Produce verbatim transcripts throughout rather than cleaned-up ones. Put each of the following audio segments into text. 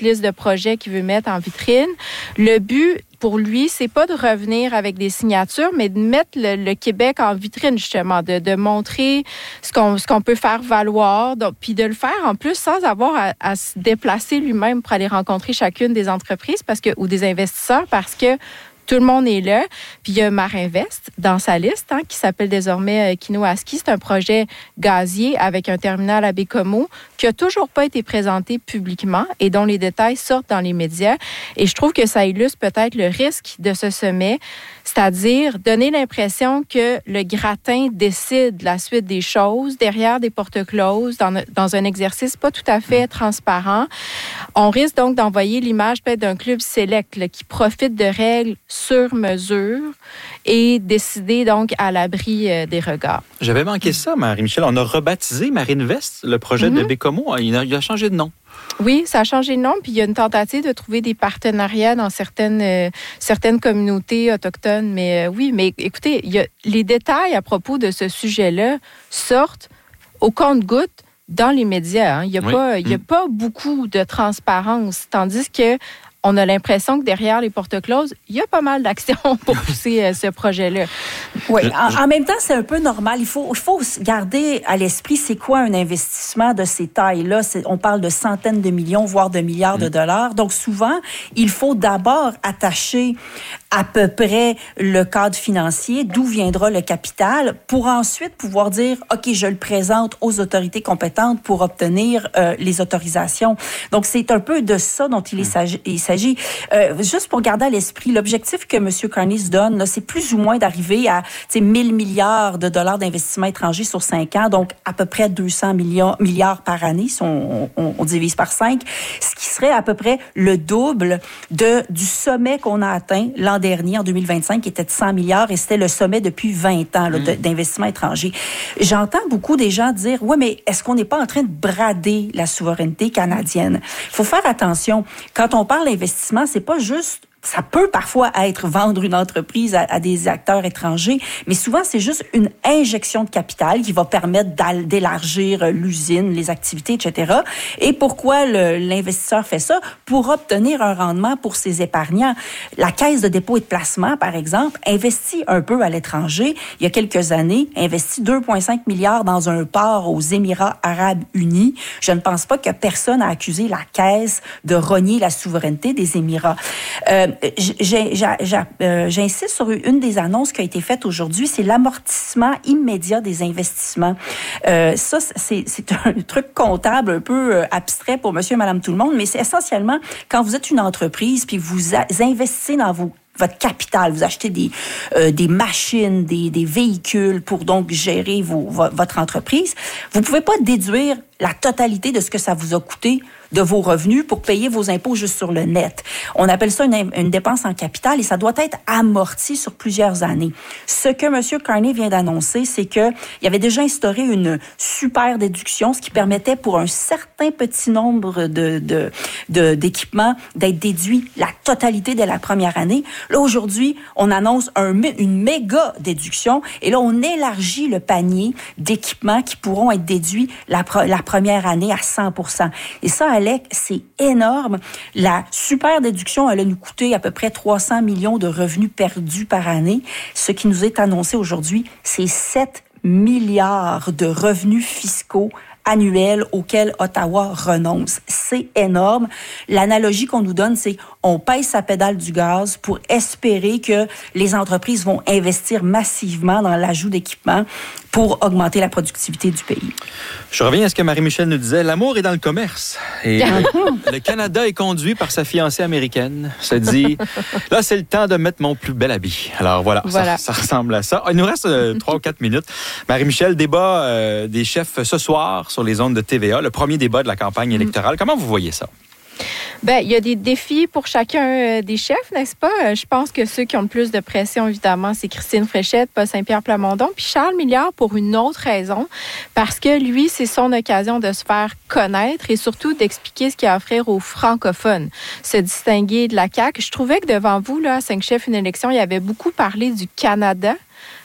liste de projets qu'il veut mettre en vitrine. Le but, pour lui, c'est pas de revenir avec des signatures, mais de mettre le, le Québec en vitrine, justement, de, de montrer ce qu'on, ce qu'on peut faire valoir, donc, puis de le faire, en plus, sans avoir à, à se déplacer lui-même pour aller rencontrer chacune des entreprises parce que, ou des investisseurs, parce que tout le monde est là. Puis il y a Marinvest dans sa liste, hein, qui s'appelle désormais euh, Kinoaski. C'est un projet gazier avec un terminal à Bécomo qui n'a toujours pas été présenté publiquement et dont les détails sortent dans les médias. Et je trouve que ça illustre peut-être le risque de ce sommet, c'est-à-dire donner l'impression que le gratin décide la suite des choses derrière des portes closes, dans, dans un exercice pas tout à fait transparent. On risque donc d'envoyer l'image peut-être d'un club select là, qui profite de règles sur mesure et décider donc à l'abri euh, des regards. J'avais manqué ça, Marie-Michel. On a rebaptisé Marinvest, le projet mm-hmm. de Bécomo. Il a, il a changé de nom. Oui, ça a changé de nom, puis il y a une tentative de trouver des partenariats dans certaines, euh, certaines communautés autochtones. Mais euh, oui, mais écoutez, il y a, les détails à propos de ce sujet-là sortent au compte-gouttes dans les médias. Hein. Il n'y a, oui. pas, il y a mm. pas beaucoup de transparence, tandis que on a l'impression que derrière les portes closes, il y a pas mal d'actions pour pousser euh, ce projet-là. Oui, en, en même temps, c'est un peu normal. Il faut, il faut garder à l'esprit c'est quoi un investissement de ces tailles-là. C'est, on parle de centaines de millions, voire de milliards mmh. de dollars. Donc souvent, il faut d'abord attacher à peu près le cadre financier, d'où viendra le capital, pour ensuite pouvoir dire, OK, je le présente aux autorités compétentes pour obtenir euh, les autorisations. Donc, c'est un peu de ça dont il, mmh. est, il s'agit. Euh, juste pour garder à l'esprit, l'objectif que M. Carney se donne, là, c'est plus ou moins d'arriver à mille milliards de dollars d'investissement étranger sur cinq ans, donc à peu près deux cents millions, milliards par année, si on, on, on divise par cinq, ce qui serait à peu près le double de, du sommet qu'on a atteint l'an dernier, en deux mille vingt-cinq, qui était de cent milliards, et c'était le sommet depuis vingt ans là, mmh. de, d'investissement étranger. J'entends beaucoup des gens dire, ouais, mais est-ce qu'on n'est pas en train de brader la souveraineté canadienne? Il faut faire attention. Quand on parle d'investissement, c'est pas juste ça peut parfois être vendre une entreprise à, à des acteurs étrangers, mais souvent, c'est juste une injection de capital qui va permettre d'élargir l'usine, les activités, et cetera. Et pourquoi le, l'investisseur fait ça? Pour obtenir un rendement pour ses épargnants. La Caisse de dépôt et de placement, par exemple, investit un peu à l'étranger. Il y a quelques années, investit deux virgule cinq milliards dans un port aux Émirats arabes unis. Je ne pense pas que personne a accusé la Caisse de rogner la souveraineté des Émirats. Euh, J'ai, j'ai, j'ai, euh, j'insiste sur une des annonces qui a été faite aujourd'hui, c'est l'amortissement immédiat des investissements. Euh, ça, c'est, c'est un truc comptable un peu abstrait pour monsieur et madame tout le monde, mais c'est essentiellement quand vous êtes une entreprise puis vous a, investissez dans vos votre capital, vous achetez des euh, des machines, des des véhicules pour donc gérer vos, votre entreprise, vous pouvez pas déduire la totalité de ce que ça vous a coûté de vos revenus pour payer vos impôts juste sur le net. On appelle ça une, une dépense en capital et ça doit être amorti sur plusieurs années. Ce que M. Carney vient d'annoncer, c'est qu'il avait déjà instauré une super déduction, ce qui permettait pour un certain petit nombre de, de, de, d'équipements d'être déduit la totalité de la première année. Là, aujourd'hui, on annonce un, une méga déduction et là, on élargit le panier d'équipements qui pourront être déduits la, la première année à cent pour cent. Et ça, Alec, c'est énorme. La super déduction, elle a nous coûté à peu près trois cents millions de revenus perdus par année. Ce qui nous est annoncé aujourd'hui, c'est sept milliards de revenus fiscaux annuels auxquels Ottawa renonce. C'est énorme. L'analogie qu'on nous donne, c'est on pèse sa pédale du gaz pour espérer que les entreprises vont investir massivement dans l'ajout d'équipements pour augmenter la productivité du pays. Je reviens à ce que Marie-Michel nous disait. L'amour est dans le commerce. Et le, le Canada est conduit par sa fiancée américaine. Se dit, là, c'est le temps de mettre mon plus bel habit. Alors voilà, voilà. Ça, ça ressemble à ça. Il nous reste euh, trois ou quatre minutes. Marie-Michel, débat euh, des chefs ce soir sur les ondes de T V A, le premier débat de la campagne électorale. Comment vous voyez ça? Bien, il y a des défis pour chacun des chefs, n'est-ce pas? Je pense que ceux qui ont le plus de pression, évidemment, c'est Christine Fréchette, Paul Saint-Pierre Plamondon, puis Charles Milliard pour une autre raison, parce que lui, c'est son occasion de se faire connaître et surtout d'expliquer ce qu'il a à offrir aux francophones, se distinguer de la C A Q. Je trouvais que devant vous, là, à cinq chefs, une élection, il avait beaucoup parlé du Canada,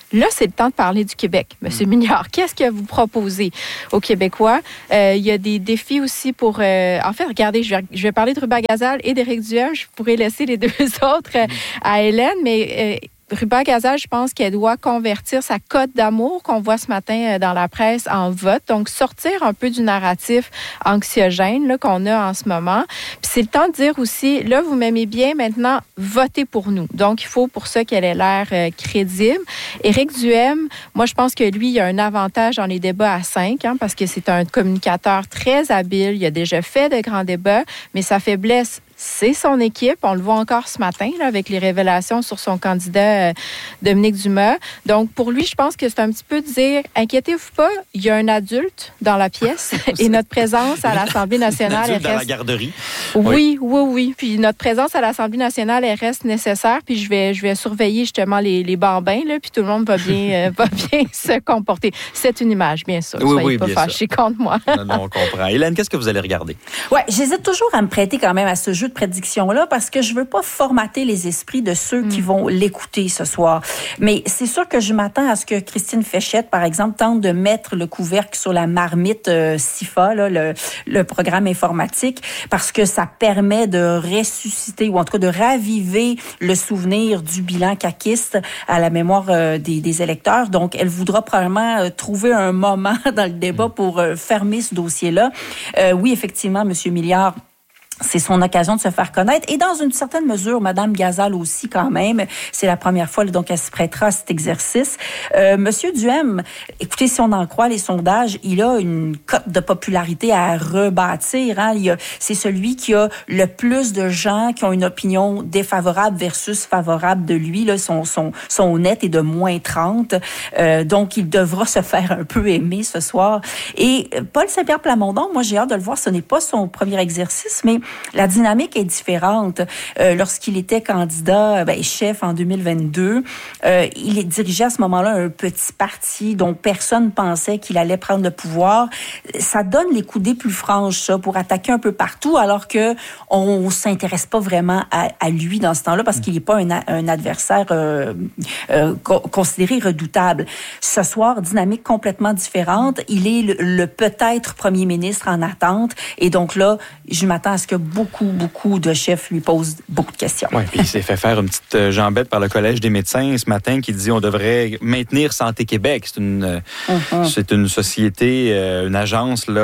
Là, c'est le temps de parler du Québec. Monsieur Mignard, qu'est-ce que vous proposez aux Québécois? Euh, il y a des défis aussi pour... Euh, en fait, regardez, je vais, je vais parler de Ruba-Gazal et d'Éric Duhem. Je pourrais laisser les deux autres euh, à Hélène, mais... Euh, Ruba-Gazal, je pense qu'elle doit convertir sa cote d'amour qu'on voit ce matin dans la presse en vote. Donc, sortir un peu du narratif anxiogène là, qu'on a en ce moment. Puis c'est le temps de dire aussi, là, vous m'aimez bien, maintenant, votez pour nous. Donc, il faut pour ça qu'elle ait l'air euh, crédible. Éric Duhem, moi, je pense que lui, il a un avantage dans les débats à cinq, hein, parce que c'est un communicateur très habile. Il a déjà fait de grands débats, mais sa faiblesse, c'est son équipe. On le voit encore ce matin là, avec les révélations sur son candidat euh, Dominique Dumas. Donc, pour lui, je pense que c'est un petit peu de dire, inquiétez-vous pas, il y a un adulte dans la pièce et notre présence à l'Assemblée nationale... Un adulte reste... dans la garderie. Oui, oui, oui. Puis notre présence à l'Assemblée nationale, elle reste nécessaire. Puis je vais, je vais surveiller justement les, les bambins, là, puis tout le monde va bien, euh, va bien se comporter. C'est une image, bien sûr. Oui, Soyez oui, pas bien fâchés contre moi. Non, non, on comprend. Hélène, qu'est-ce que vous allez regarder? Oui, j'hésite toujours à me prêter quand même à ce jeu de prédiction-là parce que je veux pas formater les esprits de ceux mm. qui vont l'écouter ce soir. Mais c'est sûr que je m'attends à ce que Christine Féchette, par exemple, tente de mettre le couvercle sur la marmite euh, S I F A, là, le, le programme informatique, parce que ça permet de ressusciter ou en tout cas de raviver le souvenir du bilan caquiste à la mémoire euh, des, des électeurs. Donc, elle voudra probablement euh, trouver un moment dans le débat pour euh, fermer ce dossier-là. Euh, oui, effectivement, M. Milliard, c'est son occasion de se faire connaître. Et dans une certaine mesure, Mme Gazal aussi, quand même. C'est la première fois, là, donc, elle se prêtera à cet exercice. Euh, Monsieur Duhem, écoutez, si on en croit les sondages, il a une cote de popularité à rebâtir. Hein. Il a, c'est celui qui a le plus de gens qui ont une opinion défavorable versus favorable de lui. Là, son, son, son net est de moins trente. Euh, donc, il devra se faire un peu aimer ce soir. Et Paul Saint-Pierre Plamondon, moi, j'ai hâte de le voir. Ce n'est pas son premier exercice, mais la dynamique est différente. Euh, lorsqu'il était candidat, ben, chef en deux mille vingt-deux, euh, il dirigeait à ce moment-là un petit parti dont personne pensait qu'il allait prendre le pouvoir. Ça donne les coudées plus franches, ça, pour attaquer un peu partout, alors que on s'intéresse pas vraiment à, à lui dans ce temps-là parce qu'il n'est pas un, un adversaire euh, euh, considéré redoutable. Ce soir, dynamique complètement différente. Il est le, le peut-être premier ministre en attente. Et donc là, je m'attends à ce que beaucoup, beaucoup de chefs lui posent beaucoup de questions. Oui, puis il s'est fait faire une petite jambette par le Collège des médecins ce matin qui dit on devrait maintenir Santé Québec. C'est une, mm-hmm. c'est une société, une agence là,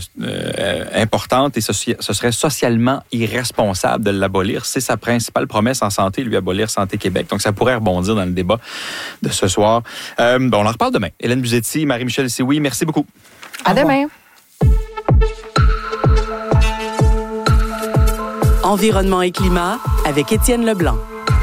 euh, importante et ce, ce serait socialement irresponsable de l'abolir. C'est sa principale promesse en santé, lui, abolir Santé Québec. Donc, ça pourrait rebondir dans le débat de ce soir. Euh, bon, on en reparle demain. Hélène Buzetti, Marie-Michel Sioui, merci beaucoup. À demain. Environnement et climat avec Étienne Leblanc.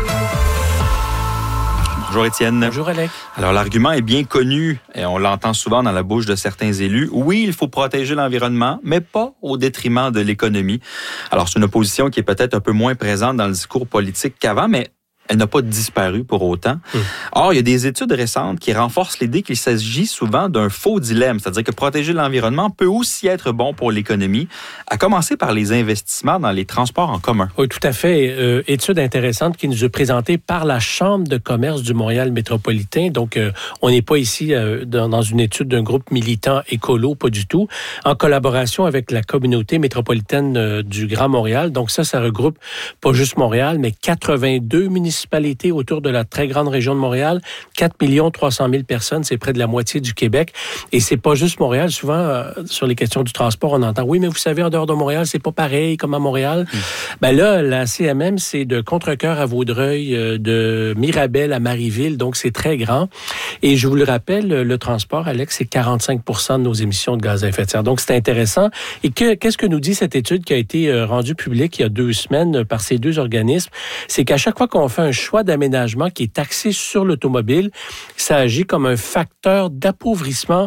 Bonjour Étienne. Bonjour Alec. Alors l'argument est bien connu et on l'entend souvent dans la bouche de certains élus. Oui, il faut protéger l'environnement, mais pas au détriment de l'économie. Alors c'est une opposition qui est peut-être un peu moins présente dans le discours politique qu'avant, mais elle n'a pas disparu pour autant. Mmh. Or, il y a des études récentes qui renforcent l'idée qu'il s'agit souvent d'un faux dilemme, c'est-à-dire que protéger l'environnement peut aussi être bon pour l'économie, à commencer par les investissements dans les transports en commun. Oui, tout à fait. Euh, étude intéressante qui nous est présentée par la Chambre de commerce du Montréal métropolitain. Donc, euh, on n'est pas ici euh, dans, dans une étude d'un groupe militant écolo, pas du tout, en collaboration avec la communauté métropolitaine euh, du Grand Montréal. Donc ça, ça regroupe pas juste Montréal, mais quatre-vingt-deux municipalités autour de la très grande région de Montréal, quatre millions trois cent mille personnes, c'est près de la moitié du Québec. Et c'est pas juste Montréal. Souvent, euh, sur les questions du transport, on entend, oui, mais vous savez, en dehors de Montréal, c'est pas pareil comme à Montréal. Mmh. Ben là, la C M M, c'est de Contrecœur à Vaudreuil, euh, de Mirabel à Marieville, donc c'est très grand. Et je vous le rappelle, le transport, Alex, c'est quarante-cinq pour cent de nos émissions de gaz à effet de serre. Donc, c'est intéressant. Et que, qu'est-ce que nous dit cette étude qui a été euh, rendue publique il y a deux semaines par ces deux organismes? C'est qu'à chaque fois qu'on fait un choix d'aménagement qui est axé sur l'automobile, ça agit comme un facteur d'appauvrissement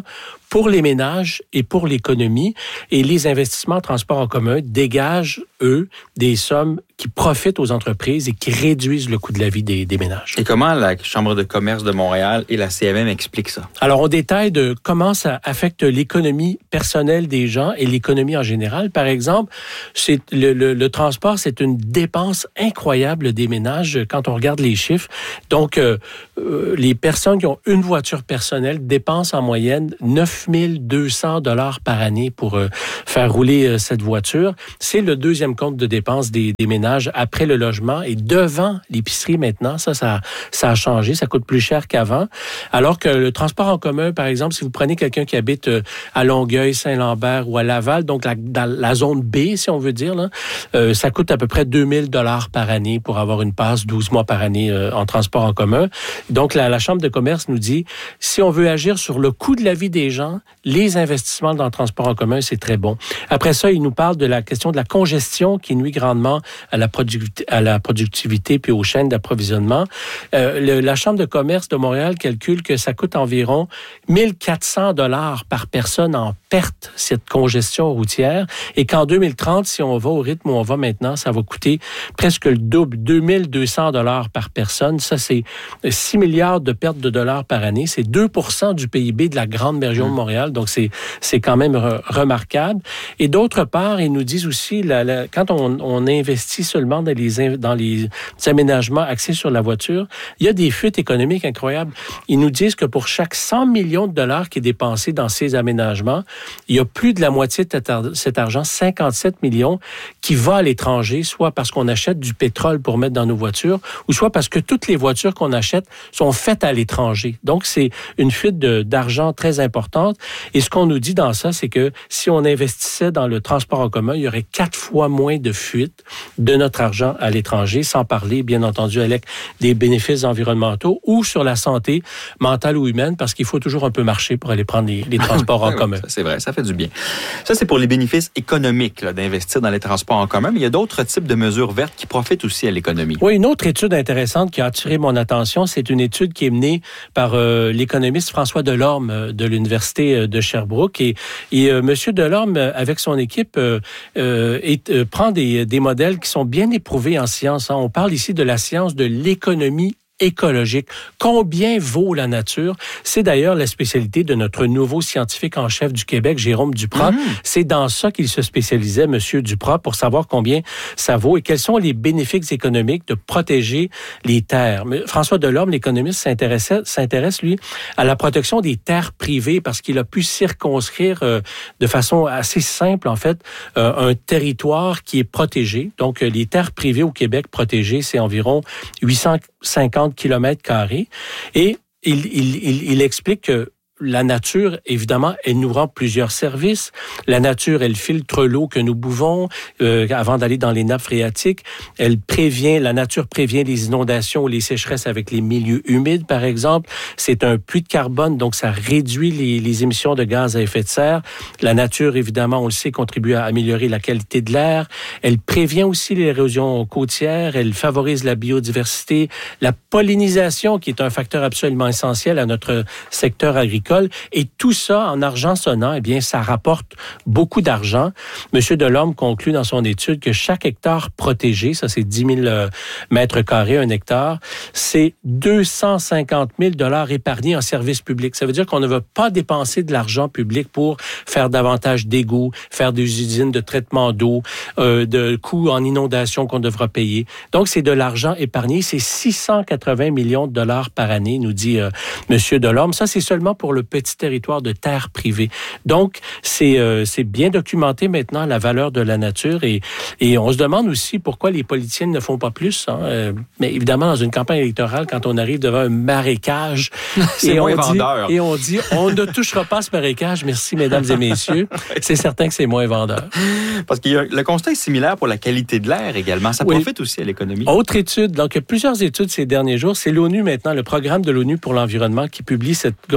pour les ménages et pour l'économie. Et les investissements en transport en commun dégagent, eux, des sommes qui profitent aux entreprises et qui réduisent le coût de la vie des, des ménages. Et comment la Chambre de commerce de Montréal et la C M M expliquent ça? Alors, on détaille de comment ça affecte l'économie personnelle des gens et l'économie en général. Par exemple, c'est le, le, le transport, c'est une dépense incroyable des ménages quand on regarde les chiffres. Donc, euh, euh, les personnes qui ont une voiture personnelle dépensent en moyenne neuf mille deux cents dollars par année pour euh, faire rouler euh, cette voiture. C'est le deuxième compte de dépenses des, des ménages après le logement et devant l'épicerie maintenant. Ça, ça, ça a changé. Ça coûte plus cher qu'avant. Alors que le transport en commun, par exemple, si vous prenez quelqu'un qui habite euh, à Longueuil, Saint-Lambert ou à Laval, donc la, dans la zone B, si on veut dire, là, euh, ça coûte à peu près deux mille dollars par année pour avoir une passe douze mois par année euh, en transport en commun. Donc, la, la Chambre de commerce nous dit, si on veut agir sur le coût de la vie des gens, les investissements dans le transport en commun, c'est très bon. Après ça, il nous parle de la question de la congestion qui nuit grandement à la, producti- à la productivité puis aux chaînes d'approvisionnement. Euh, le, la Chambre de commerce de Montréal calcule que ça coûte environ mille quatre cents dollars par personne en perte, cette congestion routière, et qu'en deux mille trente, si on va au rythme où on va maintenant, ça va coûter presque le double, deux mille deux cents dollars par personne. Ça, c'est six milliards de pertes de dollars par année. C'est deux pour cent du P I B de la grande région de Montréal. Donc, c'est, c'est quand même re- remarquable. Et d'autre part, ils nous disent aussi, la, la, quand on, on investit seulement dans les, dans les aménagements axés sur la voiture, il y a des fuites économiques incroyables. Ils nous disent que pour chaque cent millions de dollars qui est dépensé dans ces aménagements, il y a plus de la moitié de cet argent, cinquante-sept millions, qui va à l'étranger, soit parce qu'on achète du pétrole pour mettre dans nos voitures, ou soit parce que toutes les voitures qu'on achète sont faites à l'étranger. Donc, c'est une fuite de, d'argent très importante. Et ce qu'on nous dit dans ça, c'est que si on investissait dans le transport en commun, il y aurait quatre fois moins de fuites de notre argent à l'étranger, sans parler, bien entendu, avec des bénéfices environnementaux ou sur la santé mentale ou humaine, parce qu'il faut toujours un peu marcher pour aller prendre les, les transports en commun. Ça, c'est vrai, ça fait du bien. Ça, c'est pour les bénéfices économiques là, d'investir dans les transports en commun, mais il y a d'autres types de mesures vertes qui profitent aussi à l'économie. Oui, une autre étude intéressante qui a attiré mon attention, c'est une étude qui est menée par euh, l'économiste François Delorme euh, de l'Université de Sherbrooke. Et, et euh, M. Delorme, avec son équipe, euh, euh, est, euh, prend des, des modèles qui sont bien éprouvés en sciences. Hein. On parle ici de la science de l'économie écologique. Combien vaut la nature? C'est d'ailleurs la spécialité de notre nouveau scientifique en chef du Québec, Jérôme Duprat. Mmh. C'est dans ça qu'il se spécialisait, M. Duprat, pour savoir combien ça vaut et quels sont les bénéfices économiques de protéger les terres. Mais François Delorme, l'économiste, s'intéresse, s'intéresse, lui, à la protection des terres privées parce qu'il a pu circonscrire euh, de façon assez simple, en fait, euh, un territoire qui est protégé. Donc, euh, les terres privées au Québec protégées, c'est environ huit cent cinquante kilomètres carrés. Et il, il, il, il explique que la nature, évidemment, elle nous rend plusieurs services. La nature, elle filtre l'eau que nous buvons euh, avant d'aller dans les nappes phréatiques. Elle prévient, la nature prévient les inondations ou les sécheresses avec les milieux humides, par exemple. C'est un puits de carbone, donc ça réduit les, les émissions de gaz à effet de serre. La nature, évidemment, on le sait, contribue à améliorer la qualité de l'air. Elle prévient aussi l'érosion côtière. Elle favorise la biodiversité, la pollinisation, qui est un facteur absolument essentiel à notre secteur agricole. Et tout ça, en argent sonnant, eh bien, ça rapporte beaucoup d'argent. Monsieur Delorme conclut dans son étude que chaque hectare protégé, ça c'est dix mille euh, mètres carrés, un hectare, c'est deux cent cinquante mille dollars épargnés en services publics. Ça veut dire qu'on ne veut pas dépenser de l'argent public pour faire davantage d'égouts, faire des usines de traitement d'eau, euh, de coûts en inondation qu'on devra payer. Donc, c'est de l'argent épargné. C'est six cent quatre-vingts millions de dollars par année, nous dit euh, Monsieur Delorme. Ça, c'est seulement pour le petit territoire de terre privée. Donc, c'est, euh, c'est bien documenté maintenant, la valeur de la nature. Et, et on se demande aussi pourquoi les politiciens ne font pas plus. Hein. Euh, mais évidemment, dans une campagne électorale, quand on arrive devant un marécage, c'est et, moins on vendeur. dit, et on dit, on ne touchera pas ce marécage. Merci, mesdames et messieurs. C'est certain que c'est moins vendeur. Parce que le constat est similaire pour la qualité de l'air également. Ça oui. profite aussi à l'économie. Autre étude, donc il y a plusieurs études ces derniers jours. C'est l'ONU maintenant, le programme de l'ONU pour l'environnement qui publie cette grande étude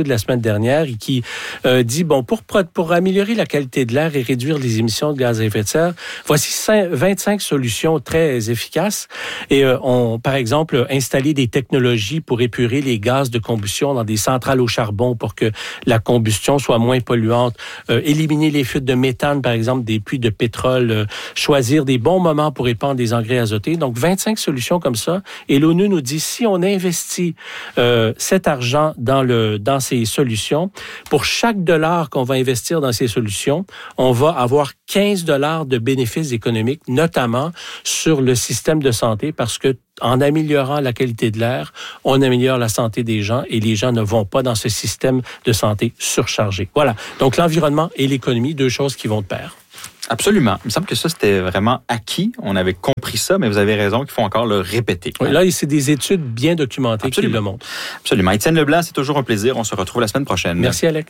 étude la semaine dernière et qui euh, dit, bon, pour, pour améliorer la qualité de l'air et réduire les émissions de gaz à effet de serre, voici vingt-cinq solutions très efficaces. Et euh, on, par exemple, installer des technologies pour épurer les gaz de combustion dans des centrales au charbon pour que la combustion soit moins polluante, euh, éliminer les fuites de méthane, par exemple, des puits de pétrole, euh, choisir des bons moments pour répandre des engrais azotés. Donc, vingt-cinq solutions comme ça. Et l'ONU nous dit, si on investit euh, cet argent dans, le, dans ces solutions, pour chaque dollar qu'on va investir dans ces solutions, on va avoir quinze dollars de bénéfices économiques, notamment sur le système de santé, parce que en améliorant la qualité de l'air, on améliore la santé des gens et les gens ne vont pas dans ce système de santé surchargé. Voilà. Donc, l'environnement et l'économie, deux choses qui vont de pair. Absolument. Il me semble que ça, c'était vraiment acquis. On avait compris ça, mais vous avez raison qu'il faut encore le répéter. Oui, là, c'est des études bien documentées Absolument. Qui le montrent. Absolument. Étienne Leblanc, c'est toujours un plaisir. On se retrouve la semaine prochaine. Merci, Alec.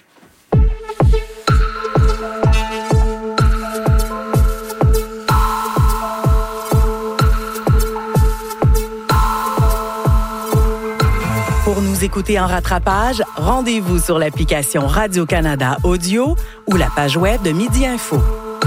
Pour nous écouter en rattrapage, rendez-vous sur l'application Radio-Canada Audio ou la page web de Midi Info.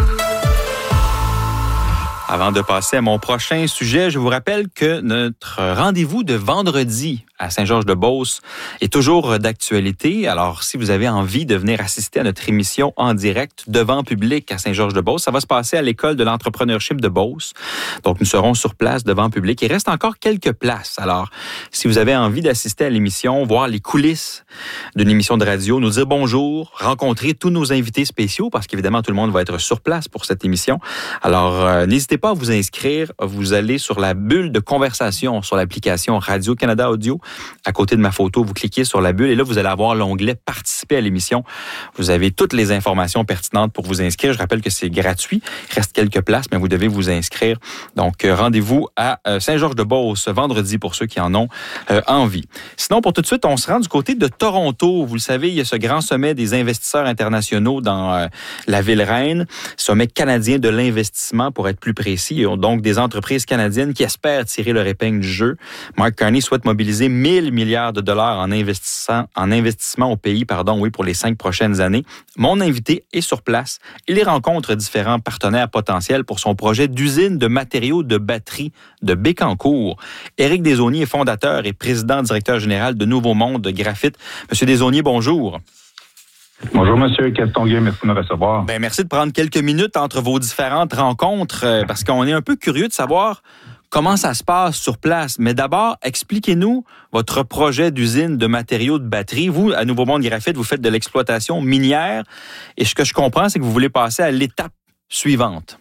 Avant de passer à mon prochain sujet, je vous rappelle que notre rendez-vous de vendredi à Saint-Georges-de-Beauce est toujours d'actualité. Alors, si vous avez envie de venir assister à notre émission en direct devant public à Saint-Georges-de-Beauce, ça va se passer à l'École de l'entrepreneurship de Beauce. Donc, nous serons sur place devant public. Il reste encore quelques places. Alors, si vous avez envie d'assister à l'émission, voir les coulisses d'une émission de radio, nous dire bonjour, rencontrer tous nos invités spéciaux, parce qu'évidemment, tout le monde va être sur place pour cette émission. Alors, euh, n'hésitez pas à vous inscrire. Vous allez sur la bulle de conversation sur l'application Radio-Canada Audio. À côté de ma photo, vous cliquez sur la bulle et là, vous allez avoir l'onglet « Participer à l'émission ». Vous avez toutes les informations pertinentes pour vous inscrire. Je rappelle que c'est gratuit. Il reste quelques places, mais vous devez vous inscrire. Donc, rendez-vous à Saint-Georges-de-Beauce vendredi pour ceux qui en ont euh, envie. Sinon, pour tout de suite, on se rend du côté de Toronto. Vous le savez, il y a ce grand sommet des investisseurs internationaux dans euh, la ville reine, sommet canadien de l'investissement pour être plus précis. Il y a donc des entreprises canadiennes qui espèrent tirer leur épingle du jeu. Mark Carney souhaite mobiliser mille milliards de dollars en investissant, en investissement au pays, pardon, oui, pour les cinq prochaines années. Mon invité est sur place. Il y rencontre différents partenaires potentiels pour son projet d'usine de matériaux de batterie de Bécancour. Éric Desaulniers est fondateur et président directeur général de Nouveau Monde Graphite. Monsieur Desaulniers, bonjour. Bonjour, Monsieur Castonguay. Merci de me recevoir. Ben, merci de prendre quelques minutes entre vos différentes rencontres euh, parce qu'on est un peu curieux de savoir comment ça se passe sur place. Mais d'abord, expliquez-nous votre projet d'usine de matériaux de batterie. Vous, à Nouveau Monde Graphite, vous faites de l'exploitation minière. Et ce que je comprends, c'est que vous voulez passer à l'étape suivante.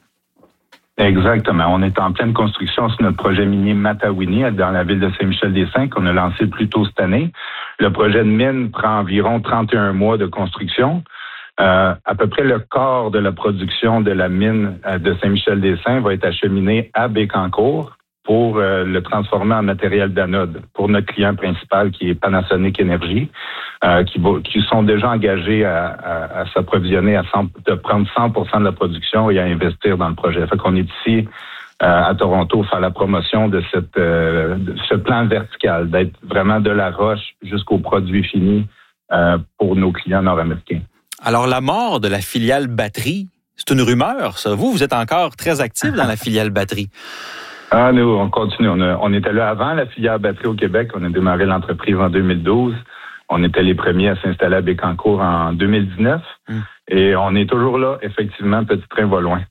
Exactement. On est en pleine construction sur notre projet minier Matawini dans la ville de Saint-Michel-des-Saints qu'on a lancé plus tôt cette année. Le projet de mine prend environ trente et un mois de construction. Euh, à peu près le quart de la production de la mine de Saint-Michel-des-Saints va être acheminé à Bécancour pour euh, le transformer en matériel d'anode pour notre client principal qui est Panasonic Energy, euh, qui, qui sont déjà engagés à, à, à s'approvisionner, à cent, de prendre cent pour cent de la production et à investir dans le projet. Fait qu'on est ici euh, à Toronto faire la promotion de, cette, euh, de ce plan vertical, d'être vraiment de la roche jusqu'au produit fini euh, pour nos clients nord-américains. Alors, la mort de la filiale batterie, c'est une rumeur, ça. Vous, vous êtes encore très actif dans la filiale batterie. Ah, nous, on continue. On, a, on était là avant la filière batterie au Québec. On a démarré l'entreprise en deux mille douze. On était les premiers à s'installer à Bécancour en deux mille dix-neuf. Hum. Et on est toujours là. Effectivement, petit train va loin.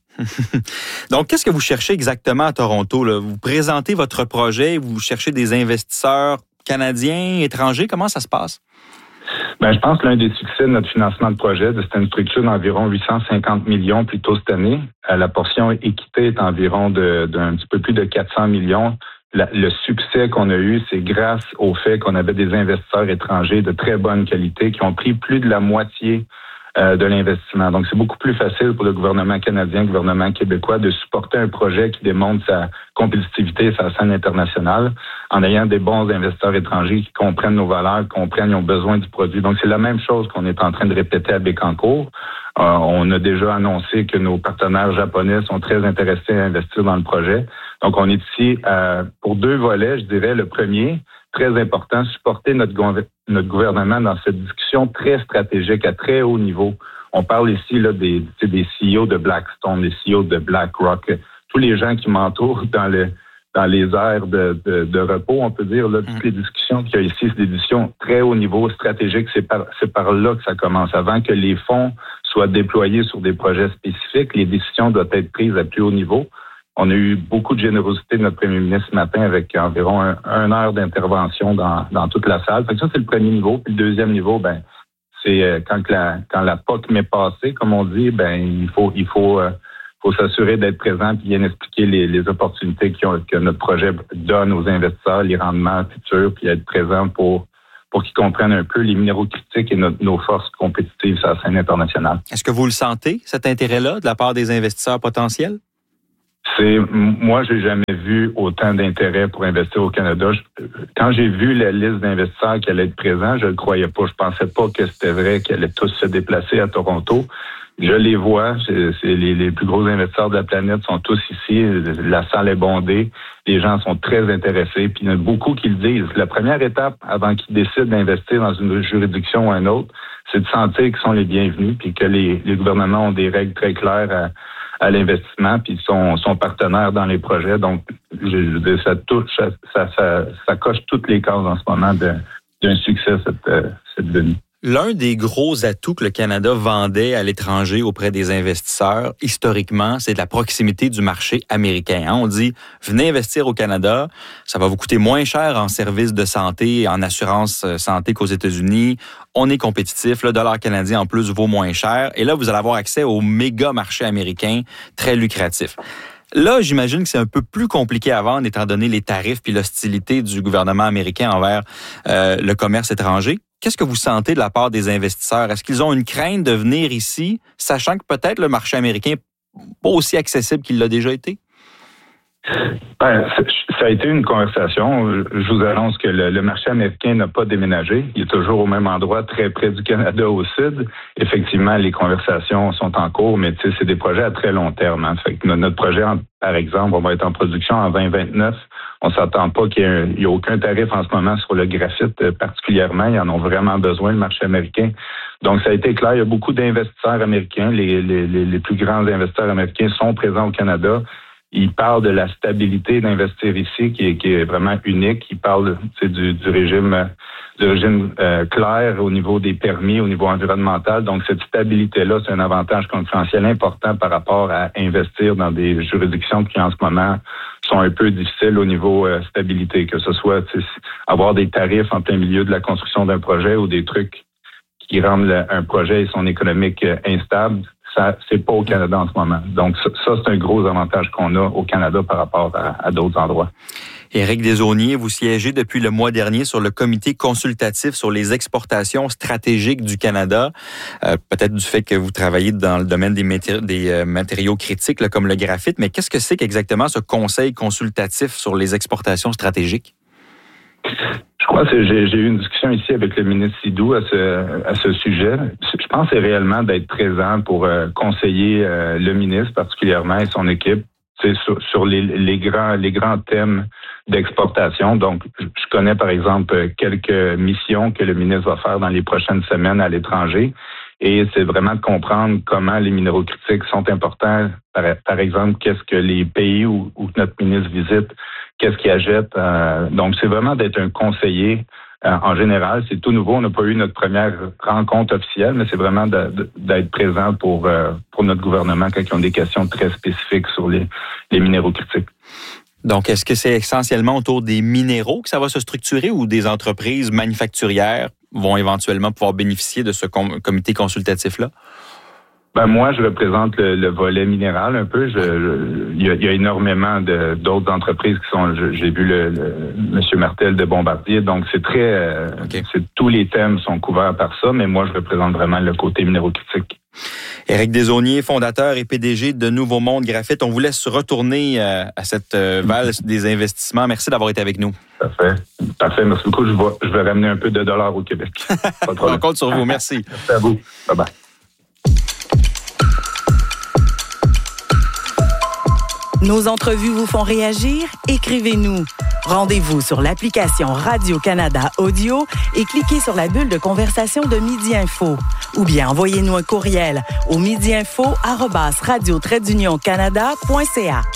Donc, qu'est-ce que vous cherchez exactement à Toronto, là? Vous présentez votre projet, vous cherchez des investisseurs canadiens, étrangers. Comment ça se passe? Ben, je pense que l'un des succès de notre financement de projet, c'était une structure d'environ huit cent cinquante millions plus tôt cette année. La portion équité est environ de, d'un petit peu plus de quatre cents millions. La, le succès qu'on a eu, c'est grâce au fait qu'on avait des investisseurs étrangers de très bonne qualité qui ont pris plus de la moitié euh, de l'investissement. Donc, c'est beaucoup plus facile pour le gouvernement canadien, le gouvernement québécois de supporter un projet qui démontre sa compétitivité sur la scène internationale en ayant des bons investisseurs étrangers qui comprennent nos valeurs, comprennent, ils ont besoin du produit. Donc, c'est la même chose qu'on est en train de répéter à Bécancour. Euh, on a déjà annoncé que nos partenaires japonais sont très intéressés à investir dans le projet. Donc, on est ici euh, pour deux volets, je dirais. Le premier, très important, supporter notre, notre gouvernement dans cette discussion très stratégique à très haut niveau. On parle ici là, des, des C E O de Blackstone, des C E O de BlackRock, tous les gens qui m'entourent dans le dans les aires de, de, de repos, on peut dire, là, toutes les discussions qu'il y a ici, c'est des discussions très haut niveau, stratégiques. C'est par, c'est par là que ça commence. Avant que les fonds soient déployés sur des projets spécifiques, les décisions doivent être prises à plus haut niveau. On a eu beaucoup de générosité de notre premier ministre ce matin avec environ un, un heure d'intervention dans, dans toute la salle. Fait que ça, c'est le premier niveau. Puis le deuxième niveau, ben, c'est quand la, quand la P O C m'est passée, comme on dit, ben, il faut, il faut, euh, faut s'assurer d'être présent et bien expliquer les, les opportunités qui ont, que notre projet donne aux investisseurs, les rendements futurs, puis être présent pour, pour qu'ils comprennent un peu les minéraux critiques et notre, nos forces compétitives sur la scène internationale. Est-ce que vous le sentez, cet intérêt-là, de la part des investisseurs potentiels? C'est, moi, j'ai jamais vu autant d'intérêt pour investir au Canada. Je, quand j'ai vu la liste d'investisseurs qui allaient être présents, je le croyais pas. Je pensais pas que c'était vrai qu'ils allaient tous se déplacer à Toronto. Je les vois, c'est, c'est les, les plus gros investisseurs de la planète sont tous ici. La salle est bondée. Les gens sont très intéressés. Puis il y en a beaucoup qui le disent. La première étape, avant qu'ils décident d'investir dans une juridiction ou une autre, c'est de sentir qu'ils sont les bienvenus puis que les, les gouvernements ont des règles très claires à, à l'investissement puis sont, sont partenaires dans les projets. Donc, je, je, ça touche, ça, ça, ça, ça coche toutes les cases en ce moment de, d'un succès cette, cette venue. L'un des gros atouts que le Canada vendait à l'étranger auprès des investisseurs, historiquement, c'est de la proximité du marché américain. On dit, venez investir au Canada, ça va vous coûter moins cher en services de santé, en assurance santé qu'aux États-Unis. On est compétitif, le dollar canadien en plus vaut moins cher. Et là, vous allez avoir accès au méga marché américain très lucratif. Là, j'imagine que c'est un peu plus compliqué à vendre étant donné les tarifs puis l'hostilité du gouvernement américain envers euh, le commerce étranger. Qu'est-ce que vous sentez de la part des investisseurs? Est-ce qu'ils ont une crainte de venir ici, sachant que peut-être le marché américain n'est pas aussi accessible qu'il l'a déjà été? Ben, ça a été une conversation. Je vous annonce que le, le marché américain n'a pas déménagé. Il est toujours au même endroit, très près du Canada au sud. Effectivement, les conversations sont en cours, mais c'est des projets à très long terme. Hein. Fait que notre projet, par exemple, on va être en production en vingt vingt-neuf. On s'attend pas qu'il y ait, un, il y ait aucun tarif en ce moment sur le graphite particulièrement. Ils en ont vraiment besoin, le marché américain. Donc, ça a été clair. Il y a beaucoup d'investisseurs américains. Les, les, les, les plus grands investisseurs américains sont présents au Canada. Il parle de la stabilité d'investir ici, qui est, qui est vraiment unique. Il parle du, du régime, du régime euh, clair au niveau des permis, au niveau environnemental. Donc, cette stabilité-là, c'est un avantage concurrentiel important par rapport à investir dans des juridictions qui, en ce moment, sont un peu difficiles au niveau euh, stabilité, que ce soit avoir des tarifs en plein milieu de la construction d'un projet ou des trucs qui rendent le, un projet et son économique euh, instable. Ça, c'est pas au Canada en ce moment. Donc, ça, ça, c'est un gros avantage qu'on a au Canada par rapport à, à d'autres endroits. Éric Desaulniers, vous siégez depuis le mois dernier sur le comité consultatif sur les exportations stratégiques du Canada. Euh, peut-être du fait que vous travaillez dans le domaine des, matéri- des euh, matériaux critiques, là, comme le graphite. Mais qu'est-ce que c'est qu'exactement ce conseil consultatif sur les exportations stratégiques? Je crois que j'ai, j'ai eu une discussion ici avec le ministre Sidou à ce, à ce sujet. Je pense que c'est réellement d'être présent pour euh, conseiller euh, le ministre particulièrement et son équipe sur, sur les, les, grands, les grands thèmes d'exportation. Donc, je connais par exemple quelques missions que le ministre va faire dans les prochaines semaines à l'étranger. Et c'est vraiment de comprendre comment les minéraux critiques sont importants. Par, par exemple, qu'est-ce que les pays où, où notre ministre visite, qu'est-ce qu'ils achètent. Euh, donc, c'est vraiment d'être un conseiller euh, en général. C'est tout nouveau. On n'a pas eu notre première rencontre officielle, mais c'est vraiment de, de, d'être présent pour, euh, pour notre gouvernement quand ils ont des questions très spécifiques sur les, les minéraux critiques. Donc, est-ce que c'est essentiellement autour des minéraux que ça va se structurer ou des entreprises manufacturières vont éventuellement pouvoir bénéficier de ce com- comité consultatif-là? Ben moi, je représente le, le volet minéral un peu. Je, je, il, y a, il y a énormément de, d'autres entreprises qui sont. Je, j'ai vu le, le M. Martel de Bombardier, donc c'est très. Euh, okay. c'est, tous les thèmes sont couverts par ça, mais moi, je représente vraiment le côté minéraux critique. Éric Desaulniers, fondateur et P D G de Nouveau Monde Graphite. On vous laisse retourner euh, à cette euh, valse des investissements. Merci d'avoir été avec nous. Parfait. Parfait. Merci beaucoup. Je vais, je vais ramener un peu de dollars au Québec. Pas de problème. On compte sur vous. Merci. Merci à vous. Bye bye. Nos entrevues vous font réagir? Écrivez-nous. Rendez-vous sur l'application Radio-Canada Audio et cliquez sur la bulle de conversation de Midi Info. Ou bien envoyez-nous un courriel au midiinfo arobase radio trait d'union canada point c a.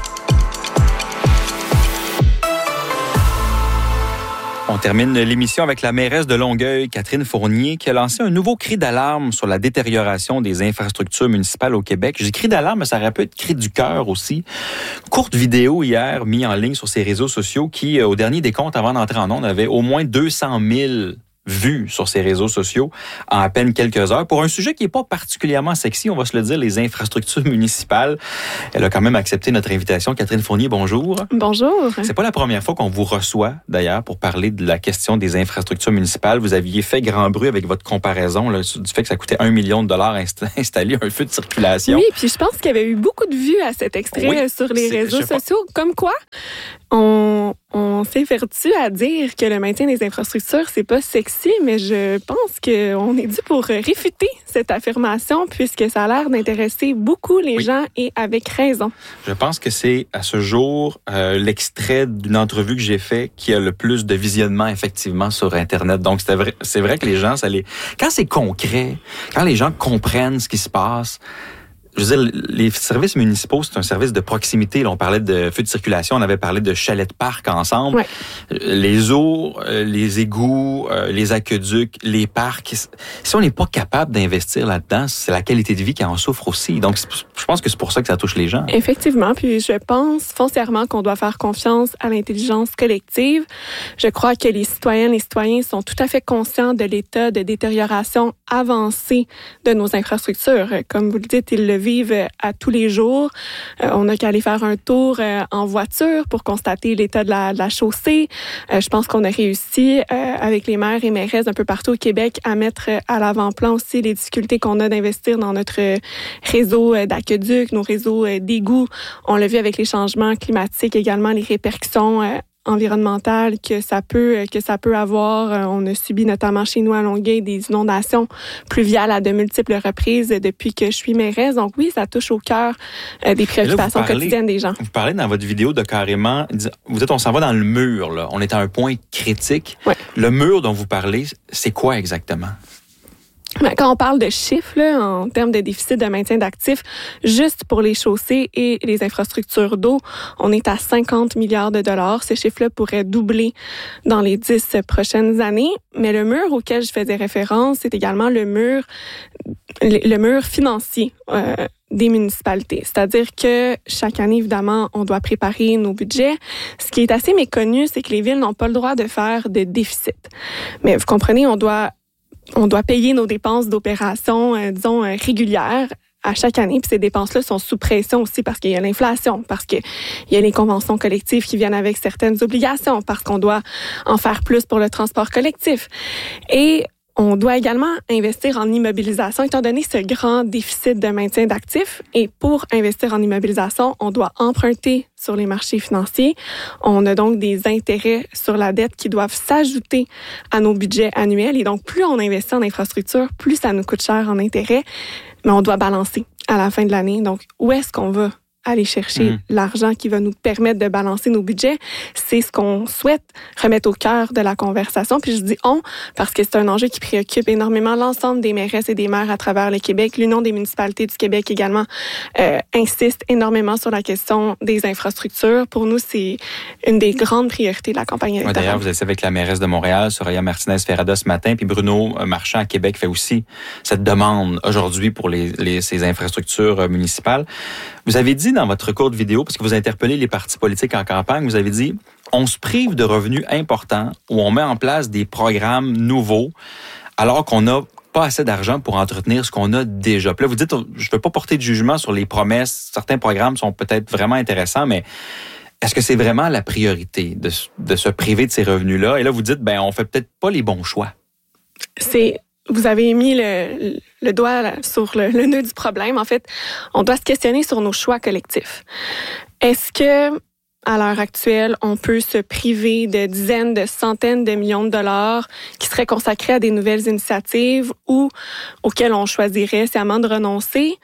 On termine l'émission avec la mairesse de Longueuil, Catherine Fournier, qui a lancé un nouveau cri d'alarme sur la détérioration des infrastructures municipales au Québec. Je dis cri d'alarme, mais ça aurait pu être cri du cœur aussi. Courte vidéo hier, mise en ligne sur ses réseaux sociaux, qui, au dernier décompte, avant d'entrer en ondes, avait au moins deux cent mille vues sur ses réseaux sociaux en à peine quelques heures pour un sujet qui n'est pas particulièrement sexy, on va se le dire, les infrastructures municipales. Elle a quand même accepté notre invitation. Catherine Fournier, bonjour. Bonjour. C'est pas la première fois qu'on vous reçoit, d'ailleurs, pour parler de la question des infrastructures municipales. Vous aviez fait grand bruit avec votre comparaison là, du fait que ça coûtait un million de dollars inst- installer un feu de circulation. Oui, puis je pense qu'il y avait eu beaucoup de vues à cet extrait oui, sur les réseaux sociaux. Pas. Comme quoi, on, on s'évertue à dire que le maintien des infrastructures, c'est pas sexy, mais je pense qu'on est dû pour réfuter cette affirmation puisque ça a l'air d'intéresser beaucoup les oui. gens et avec raison. Je pense que c'est à ce jour euh, l'extrait d'une entrevue que j'ai fait qui a le plus de visionnement effectivement sur Internet. Donc c'est vrai, c'est vrai que les gens, ça les... quand c'est concret, quand les gens comprennent ce qui se passe, je veux dire, les services municipaux, c'est un service de proximité. Là, on parlait de feux de circulation, on avait parlé de chalets de parc ensemble. Ouais. Les eaux, les égouts, les aqueducs, les parcs. Si on n'est pas capable d'investir là-dedans, c'est la qualité de vie qui en souffre aussi. Donc, je pense que c'est pour ça que ça touche les gens. Effectivement. Puis, je pense foncièrement qu'on doit faire confiance à l'intelligence collective. Je crois que les citoyennes et citoyens sont tout à fait conscients de l'état de détérioration avancée de nos infrastructures. Comme vous le dites, ils le vivent à tous les jours. Euh, on n'a qu'à aller faire un tour euh, en voiture pour constater l'état de la, de la chaussée. Euh, je pense qu'on a réussi, euh, avec les maires et mairesses un peu partout au Québec, à mettre à l'avant-plan aussi les difficultés qu'on a d'investir dans notre réseau d'aqueducs, nos réseaux d'égouts. On l'a vu avec les changements climatiques également, les répercussions euh, environnementales que ça peut que ça peut avoir. On a subi notamment chez nous à Longueuil des inondations pluviales à de multiples reprises depuis que je suis mairesse. Donc oui, ça touche au cœur euh, des préoccupations là, parlez, quotidiennes des gens. Vous parlez dans votre vidéo de carrément, vous dites on s'en va dans le mur, là. On est à un point critique. Ouais. Le mur dont vous parlez, c'est quoi exactement? Quand on parle de chiffres, là, en termes de déficit de maintien d'actifs, juste pour les chaussées et les infrastructures d'eau, on est à cinquante milliards de dollars. Ce chiffre-là pourrait doubler dans les dix prochaines années. Mais le mur auquel je faisais référence, c'est également le mur, le mur financier euh, des municipalités. C'est-à-dire que chaque année, évidemment, on doit préparer nos budgets. Ce qui est assez méconnu, c'est que les villes n'ont pas le droit de faire de déficit. Mais vous comprenez, on doit On doit payer nos dépenses d'opération, euh, disons, euh, régulières à chaque année. Puis ces dépenses-là sont sous pression aussi parce qu'il y a l'inflation, parce qu'il y a les conventions collectives qui viennent avec certaines obligations, parce qu'on doit en faire plus pour le transport collectif. Et on doit également investir en immobilisation, étant donné ce grand déficit de maintien d'actifs. Et pour investir en immobilisation, on doit emprunter sur les marchés financiers. On a donc des intérêts sur la dette qui doivent s'ajouter à nos budgets annuels. Et donc, plus on investit en infrastructure, plus ça nous coûte cher en intérêts. Mais on doit balancer à la fin de l'année. Donc, où est-ce qu'on va aller chercher mmh. l'argent qui va nous permettre de balancer nos budgets? C'est ce qu'on souhaite remettre au cœur de la conversation. Puis je dis « on » parce que c'est un enjeu qui préoccupe énormément l'ensemble des mairesses et des maires à travers le Québec. L'Union des municipalités du Québec également euh, insiste énormément sur la question des infrastructures. Pour nous, c'est une des grandes priorités de la campagne électorale. Ouais, d'ailleurs, vous êtes avec la mairesse de Montréal, Soraya Martinez-Ferrada, ce matin, puis Bruno Marchand à Québec fait aussi cette demande aujourd'hui pour les, les, ces infrastructures municipales. Vous avez dit dans votre courte vidéo, parce que vous interpellez les partis politiques en campagne, vous avez dit « On se prive de revenus importants où on met en place des programmes nouveaux alors qu'on n'a pas assez d'argent pour entretenir ce qu'on a déjà. » Puis là, vous dites « Je ne veux pas porter de jugement sur les promesses. Certains programmes sont peut-être vraiment intéressants, mais est-ce que c'est vraiment la priorité de, de se priver de ces revenus-là? » Et là, vous dites « Ben, on fait peut-être pas les bons choix. » C'est... Vous avez mis le, le doigt sur le, le nœud du problème. En fait, on doit se questionner sur nos choix collectifs. Est-ce que, à l'heure actuelle, on peut se priver de dizaines, de centaines de millions de dollars qui seraient consacrés à des nouvelles initiatives ou auxquelles on choisirait sciemment de renoncer?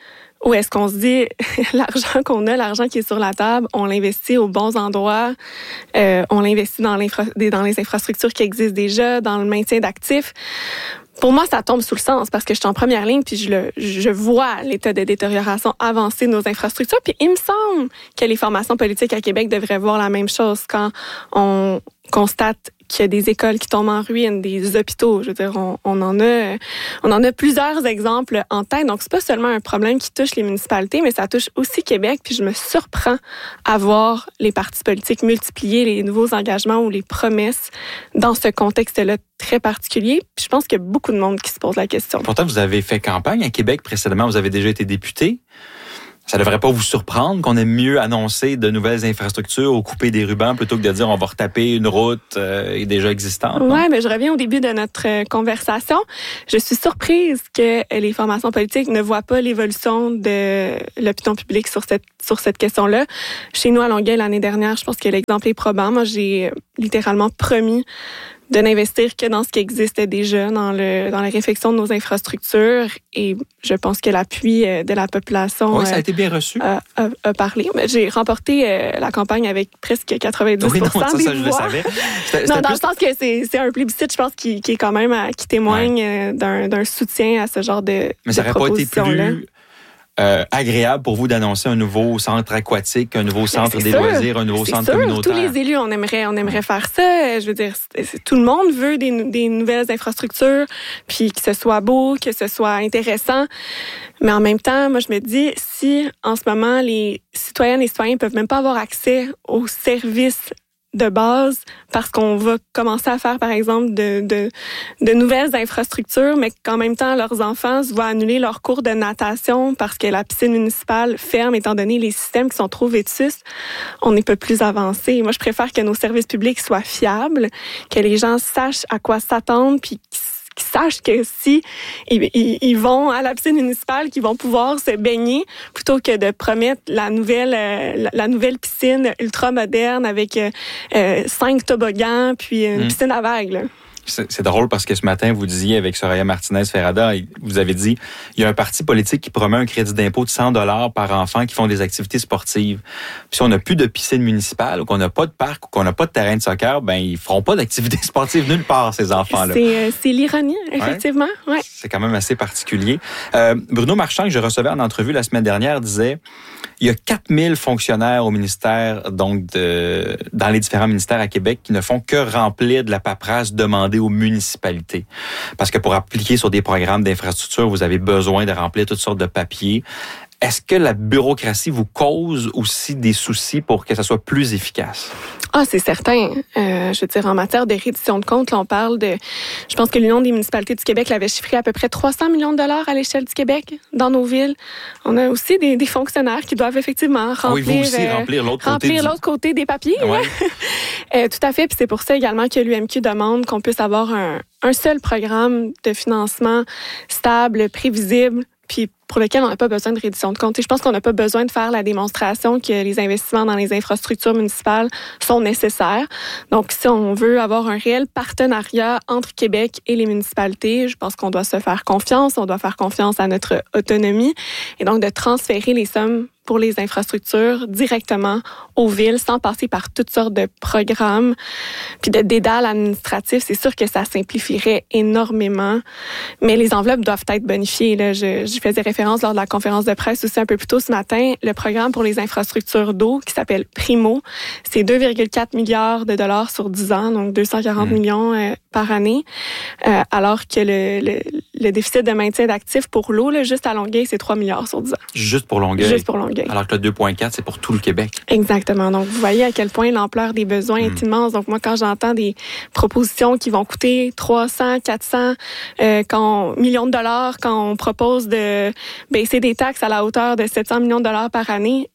où est-ce qu'on se dit, l'argent qu'on a, l'argent qui est sur la table, on l'investit aux bons endroits, euh, on l'investit dans, l'infra- dans les infrastructures qui existent déjà, dans le maintien d'actifs. Pour moi, ça tombe sous le sens parce que je suis en première ligne puis je, le, je vois l'état de détérioration avancé de nos infrastructures. Puis il me semble que les formations politiques à Québec devraient voir la même chose quand on constate qu'il y a des écoles qui tombent en ruine, des hôpitaux. Je veux dire, on, on en a, on en a plusieurs exemples en tête. Donc, c'est pas seulement un problème qui touche les municipalités, mais ça touche aussi Québec. Puis je me surprends à voir les partis politiques multiplier les nouveaux engagements ou les promesses dans ce contexte-là très particulier. Puis je pense qu'il y a beaucoup de monde qui se pose la question. Pourtant, vous avez fait campagne à Québec précédemment. Vous avez déjà été député. Ça ne devrait pas vous surprendre qu'on aime mieux annoncer de nouvelles infrastructures ou couper des rubans plutôt que de dire on va retaper une route euh, déjà existante. Oui, mais je reviens au début de notre euh, conversation. Je suis surprise que les formations politiques ne voient pas l'évolution de l'opinion publique sur cette sur cette question-là. Chez nous, à Longueuil, l'année dernière, je pense que l'exemple est probant. Moi, j'ai littéralement promis de n'investir que dans ce qui existait déjà, dans le dans la réfection de nos infrastructures. Et je pense que l'appui de la population oui, ça a été bien reçu. A, a, a parlé. J'ai remporté euh, la campagne avec presque quatre-vingt-dix pour cent oui, non, ça, des ça, voix. Je le savais. C'était, non, dans plus... le sens que c'est, c'est un plébiscite, je pense, qui, qui est quand même à, qui témoigne ouais. d'un, d'un soutien à ce genre de Mais ça de n'aurait pas été plus Euh, agréable pour vous d'annoncer un nouveau centre aquatique, un nouveau centre des sûr, loisirs, un nouveau centre sûr. communautaire? Tous les élus, on aimerait, on aimerait faire ça. Je veux dire, c'est, c'est, tout le monde veut des, des nouvelles infrastructures, puis que ce soit beau, que ce soit intéressant. Mais en même temps, moi, je me dis, si en ce moment, les citoyennes et citoyens peuvent même pas avoir accès aux services de base parce qu'on va commencer à faire, par exemple, de, de, de nouvelles infrastructures, mais qu'en même temps, leurs enfants se voient annuler leurs cours de natation parce que la piscine municipale ferme, étant donné les systèmes qui sont trop vétustes, on n'est pas plus avancé. Moi, je préfère que nos services publics soient fiables, que les gens sachent à quoi s'attendre, puis qu'ils sachent que si ils, ils, ils vont à la piscine municipale, qu'ils vont pouvoir se baigner, plutôt que de promettre la nouvelle euh, la, la nouvelle piscine ultra moderne avec euh, cinq toboggans puis une mmh. piscine à vagues. Là. C'est, c'est drôle parce que ce matin, vous disiez avec Soraya Martinez-Ferrada, vous avez dit, il y a un parti politique qui promet un crédit d'impôt de cent dollars par enfant qui font des activités sportives. Puis si on n'a plus de piscine municipale ou qu'on n'a pas de parc ou qu'on n'a pas de terrain de soccer, ben ils feront pas d'activités sportives nulle part, ces enfants-là. C'est, c'est l'ironie, effectivement. Ouais. Ouais. C'est quand même assez particulier. Euh, Bruno Marchand, que je recevais en entrevue la semaine dernière, disait... Il y a quatre mille fonctionnaires au ministère, donc de, dans les différents ministères à Québec, qui ne font que remplir de la paperasse demandée aux municipalités. Parce que pour appliquer sur des programmes d'infrastructure, vous avez besoin de remplir toutes sortes de papiers. Est-ce que la bureaucratie vous cause aussi des soucis pour que ça soit plus efficace? Ah, c'est certain. Euh, je veux dire, en matière de reddition de comptes, là, on parle de... Je pense que l'Union des municipalités du Québec l'avait chiffré à peu près trois cents millions de dollars à l'échelle du Québec dans nos villes. On a aussi des, des fonctionnaires qui doivent effectivement remplir... Oui, vous aussi, euh, remplir l'autre remplir côté l'autre du... côté des papiers. Ouais. euh, tout à fait. Puis c'est pour ça également que l'U M Q demande qu'on puisse avoir un, un seul programme de financement stable, prévisible, puis pour lequel on n'a pas besoin de reddition de comptes. Et je pense qu'on n'a pas besoin de faire la démonstration que les investissements dans les infrastructures municipales sont nécessaires. Donc, si on veut avoir un réel partenariat entre Québec et les municipalités, je pense qu'on doit se faire confiance, on doit faire confiance à notre autonomie et donc de transférer les sommes pour les infrastructures directement aux villes sans passer par toutes sortes de programmes puis de dédales administratifs. C'est sûr que ça simplifierait énormément, mais les enveloppes doivent être bonifiées. Là. Je, je faisais référence lors de la conférence de presse aussi un peu plus tôt ce matin. Le programme pour les infrastructures d'eau qui s'appelle Primo, c'est deux virgule quatre milliards de dollars sur dix ans, donc deux cent quarante mmh. millions euh, par année, euh, alors que le, le, le déficit de maintien d'actifs pour l'eau, là, juste à Longueuil, c'est trois milliards sur dix ans. Juste pour Longueuil? Juste pour Longueuil. Alors que le deux virgule quatre, c'est pour tout le Québec. Exactement. Donc, vous voyez à quel point l'ampleur des besoins mmh. est immense. Donc, moi, quand j'entends des propositions qui vont coûter trois cents, quatre cents euh, quand, millions de dollars, quand on propose de baisser des taxes à la hauteur de sept cents millions de dollars par année,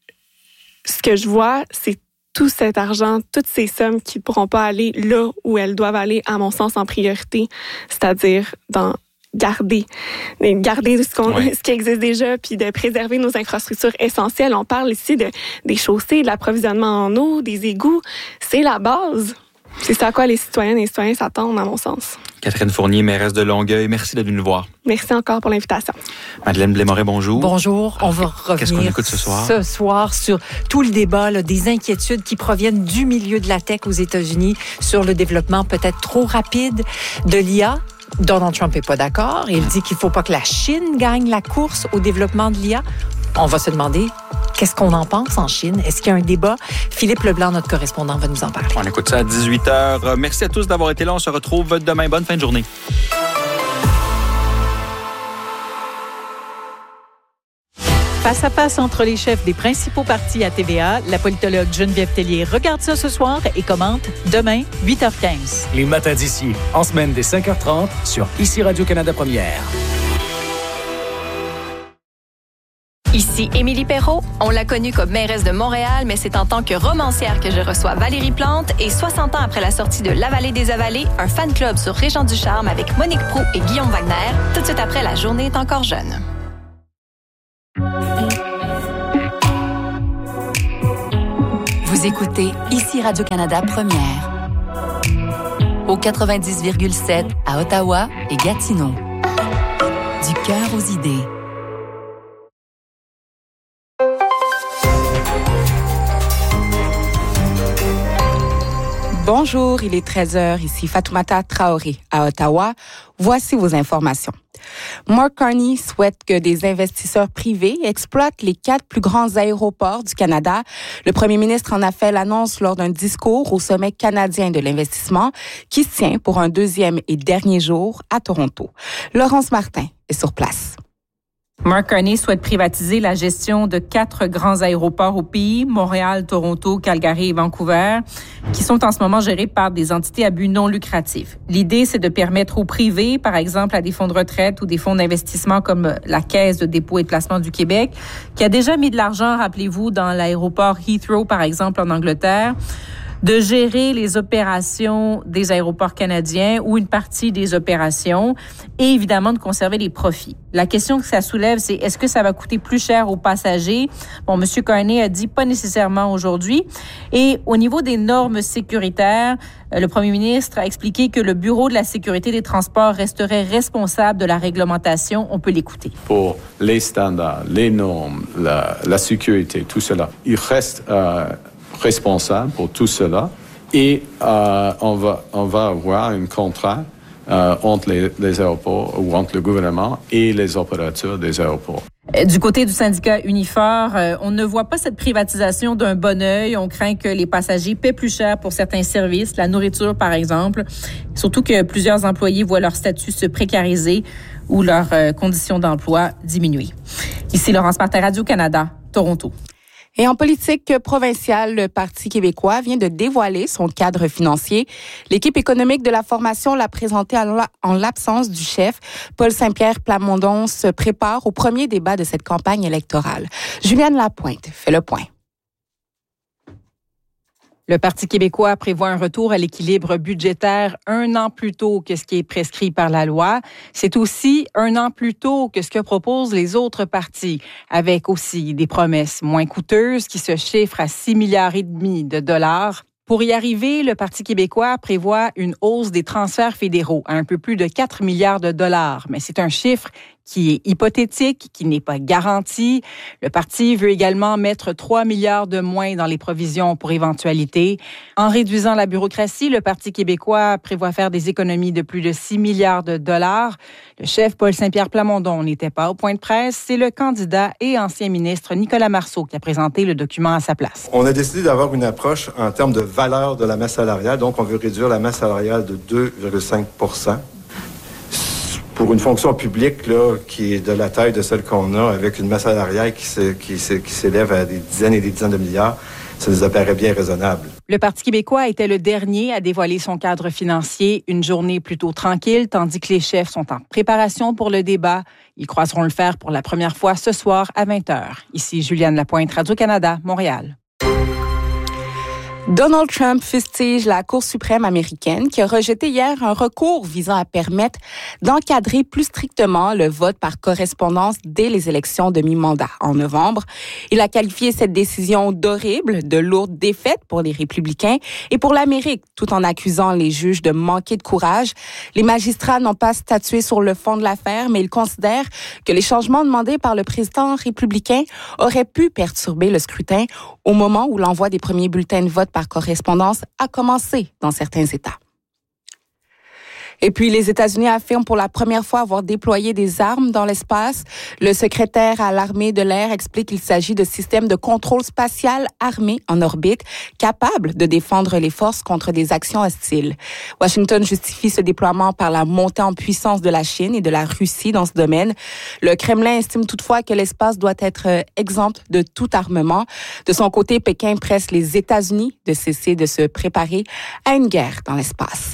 ce que je vois, c'est tout cet argent, toutes ces sommes qui ne pourront pas aller là où elles doivent aller, à mon sens, en priorité, c'est-à-dire dans garder, garder ce, qu'on, ouais. ce qui existe déjà, puis de préserver nos infrastructures essentielles. On parle ici de, des chaussées, de l'approvisionnement en eau, des égouts. C'est la base. C'est ça à quoi les citoyennes et les citoyens s'attendent, à mon sens. Catherine Fournier, mairesse de Longueuil, merci d'être venue nous voir. Merci encore pour l'invitation. Madeleine Blais-Moret, bonjour. Bonjour. On va revenir Qu'est-ce qu'on écoute ce soir? Ce soir sur tout le débat là, des inquiétudes qui proviennent du milieu de la tech aux États-Unis sur le développement peut-être trop rapide de l'I A. Donald Trump n'est pas d'accord. Il dit qu'il ne faut pas que la Chine gagne la course au développement de l'I A. On va se demander qu'est-ce qu'on en pense en Chine. Est-ce qu'il y a un débat? Philippe Leblanc, notre correspondant, va nous en parler. On écoute ça à dix-huit heures. Merci à tous d'avoir été là. On se retrouve demain. Bonne fin de journée. Face à face entre les chefs des principaux partis à T V A, la politologue Geneviève Tellier regarde ça ce soir et commente demain, huit heures quinze. Les matins d'ici, en semaine dès cinq heures trente, sur Ici Radio-Canada Première. Ici Émilie Perrault. On l'a connue comme mairesse de Montréal, mais c'est en tant que romancière que je reçois Valérie Plante. Et soixante ans après la sortie de La Vallée des Avalées, un fan club sur Régent du Charme avec Monique Proulx et Guillaume Wagner. Tout de suite après, La journée est encore jeune. Vous écoutez Ici Radio-Canada Première. Au quatre-vingt-dix virgule sept à Ottawa et Gatineau. Du cœur aux idées. Bonjour, il est treize heures, ici Fatoumata Traoré à Ottawa. Voici vos informations. Mark Carney souhaite que des investisseurs privés exploitent les quatre plus grands aéroports du Canada. Le premier ministre en a fait l'annonce lors d'un discours au sommet canadien de l'investissement qui se tient pour un deuxième et dernier jour à Toronto. Laurence Martin est sur place. Mark Carney souhaite privatiser la gestion de quatre grands aéroports au pays, Montréal, Toronto, Calgary et Vancouver, qui sont en ce moment gérés par des entités à but non lucratif. L'idée, c'est de permettre aux privés, par exemple à des fonds de retraite ou des fonds d'investissement comme la Caisse de dépôt et de placement du Québec, qui a déjà mis de l'argent, rappelez-vous, dans l'aéroport Heathrow, par exemple, en Angleterre, de gérer les opérations des aéroports canadiens ou une partie des opérations et évidemment de conserver les profits. La question que ça soulève, c'est est-ce que ça va coûter plus cher aux passagers? Bon, M. Carney a dit pas nécessairement aujourd'hui. Et au niveau des normes sécuritaires, le premier ministre a expliqué que le Bureau de la sécurité des transports resterait responsable de la réglementation. On peut l'écouter. Pour les standards, les normes, la, la sécurité, tout cela, il reste euh, responsable pour tout cela et euh, on va on va avoir un contrat euh, entre les, les aéroports ou entre le gouvernement et les opérateurs des aéroports. Du côté du syndicat Unifor, euh, on ne voit pas cette privatisation d'un bon œil. On craint que les passagers paient plus cher pour certains services, la nourriture par exemple. Surtout que plusieurs employés voient leur statut se précariser ou leurs euh, conditions d'emploi diminuer. Ici Laurence Martin, Radio-Canada, Toronto. Et en politique provinciale, le Parti québécois vient de dévoiler son cadre financier. L'équipe économique de la formation l'a présenté en l'absence du chef. Paul Saint-Pierre Plamondon se prépare au premier débat de cette campagne électorale. Juliane Lapointe fait le point. Le Parti québécois prévoit un retour à l'équilibre budgétaire un an plus tôt que ce qui est prescrit par la loi. C'est aussi un an plus tôt que ce que proposent les autres partis, avec aussi des promesses moins coûteuses qui se chiffrent à six milliards et demi de dollars. Pour y arriver, le Parti québécois prévoit une hausse des transferts fédéraux à un peu plus de quatre milliards de dollars. Mais c'est un chiffre qui est hypothétique, qui n'est pas garanti. Le parti veut également mettre trois milliards de moins dans les provisions pour éventualité. En réduisant la bureaucratie, le Parti québécois prévoit faire des économies de plus de six milliards de dollars. Le chef Paul Saint-Pierre Plamondon n'était pas au point de presse. C'est le candidat et ancien ministre Nicolas Marceau qui a présenté le document à sa place. On a décidé d'avoir une approche en termes de valeur de la masse salariale. Donc, on veut réduire la masse salariale de deux virgule cinq pour cent. Pour une fonction publique là, qui est de la taille de celle qu'on a, avec une masse salariale qui, se, qui, se, qui s'élève à des dizaines et des dizaines de milliards, ça nous apparaît bien raisonnable. Le Parti québécois était le dernier à dévoiler son cadre financier, une journée plutôt tranquille, tandis que les chefs sont en préparation pour le débat. Ils croiseront le faire pour la première fois ce soir à vingt heures. Ici Juliane Lapointe, Radio-Canada, Montréal. Donald Trump fustige la Cour suprême américaine qui a rejeté hier un recours visant à permettre d'encadrer plus strictement le vote par correspondance dès les élections de mi-mandat en novembre. Il a qualifié cette décision d'horrible, de lourde défaite pour les républicains et pour l'Amérique, tout en accusant les juges de manquer de courage. Les magistrats n'ont pas statué sur le fond de l'affaire, mais ils considèrent que les changements demandés par le président républicain auraient pu perturber le scrutin au moment où l'envoi des premiers bulletins de vote par correspondance a commencé dans certains États. Et puis, les États-Unis affirment pour la première fois avoir déployé des armes dans l'espace. Le secrétaire à l'armée de l'air explique qu'il s'agit de systèmes de contrôle spatial armés en orbite, capables de défendre les forces contre des actions hostiles. Washington justifie ce déploiement par la montée en puissance de la Chine et de la Russie dans ce domaine. Le Kremlin estime toutefois que l'espace doit être exempt de tout armement. De son côté, Pékin presse les États-Unis de cesser de se préparer à une guerre dans l'espace.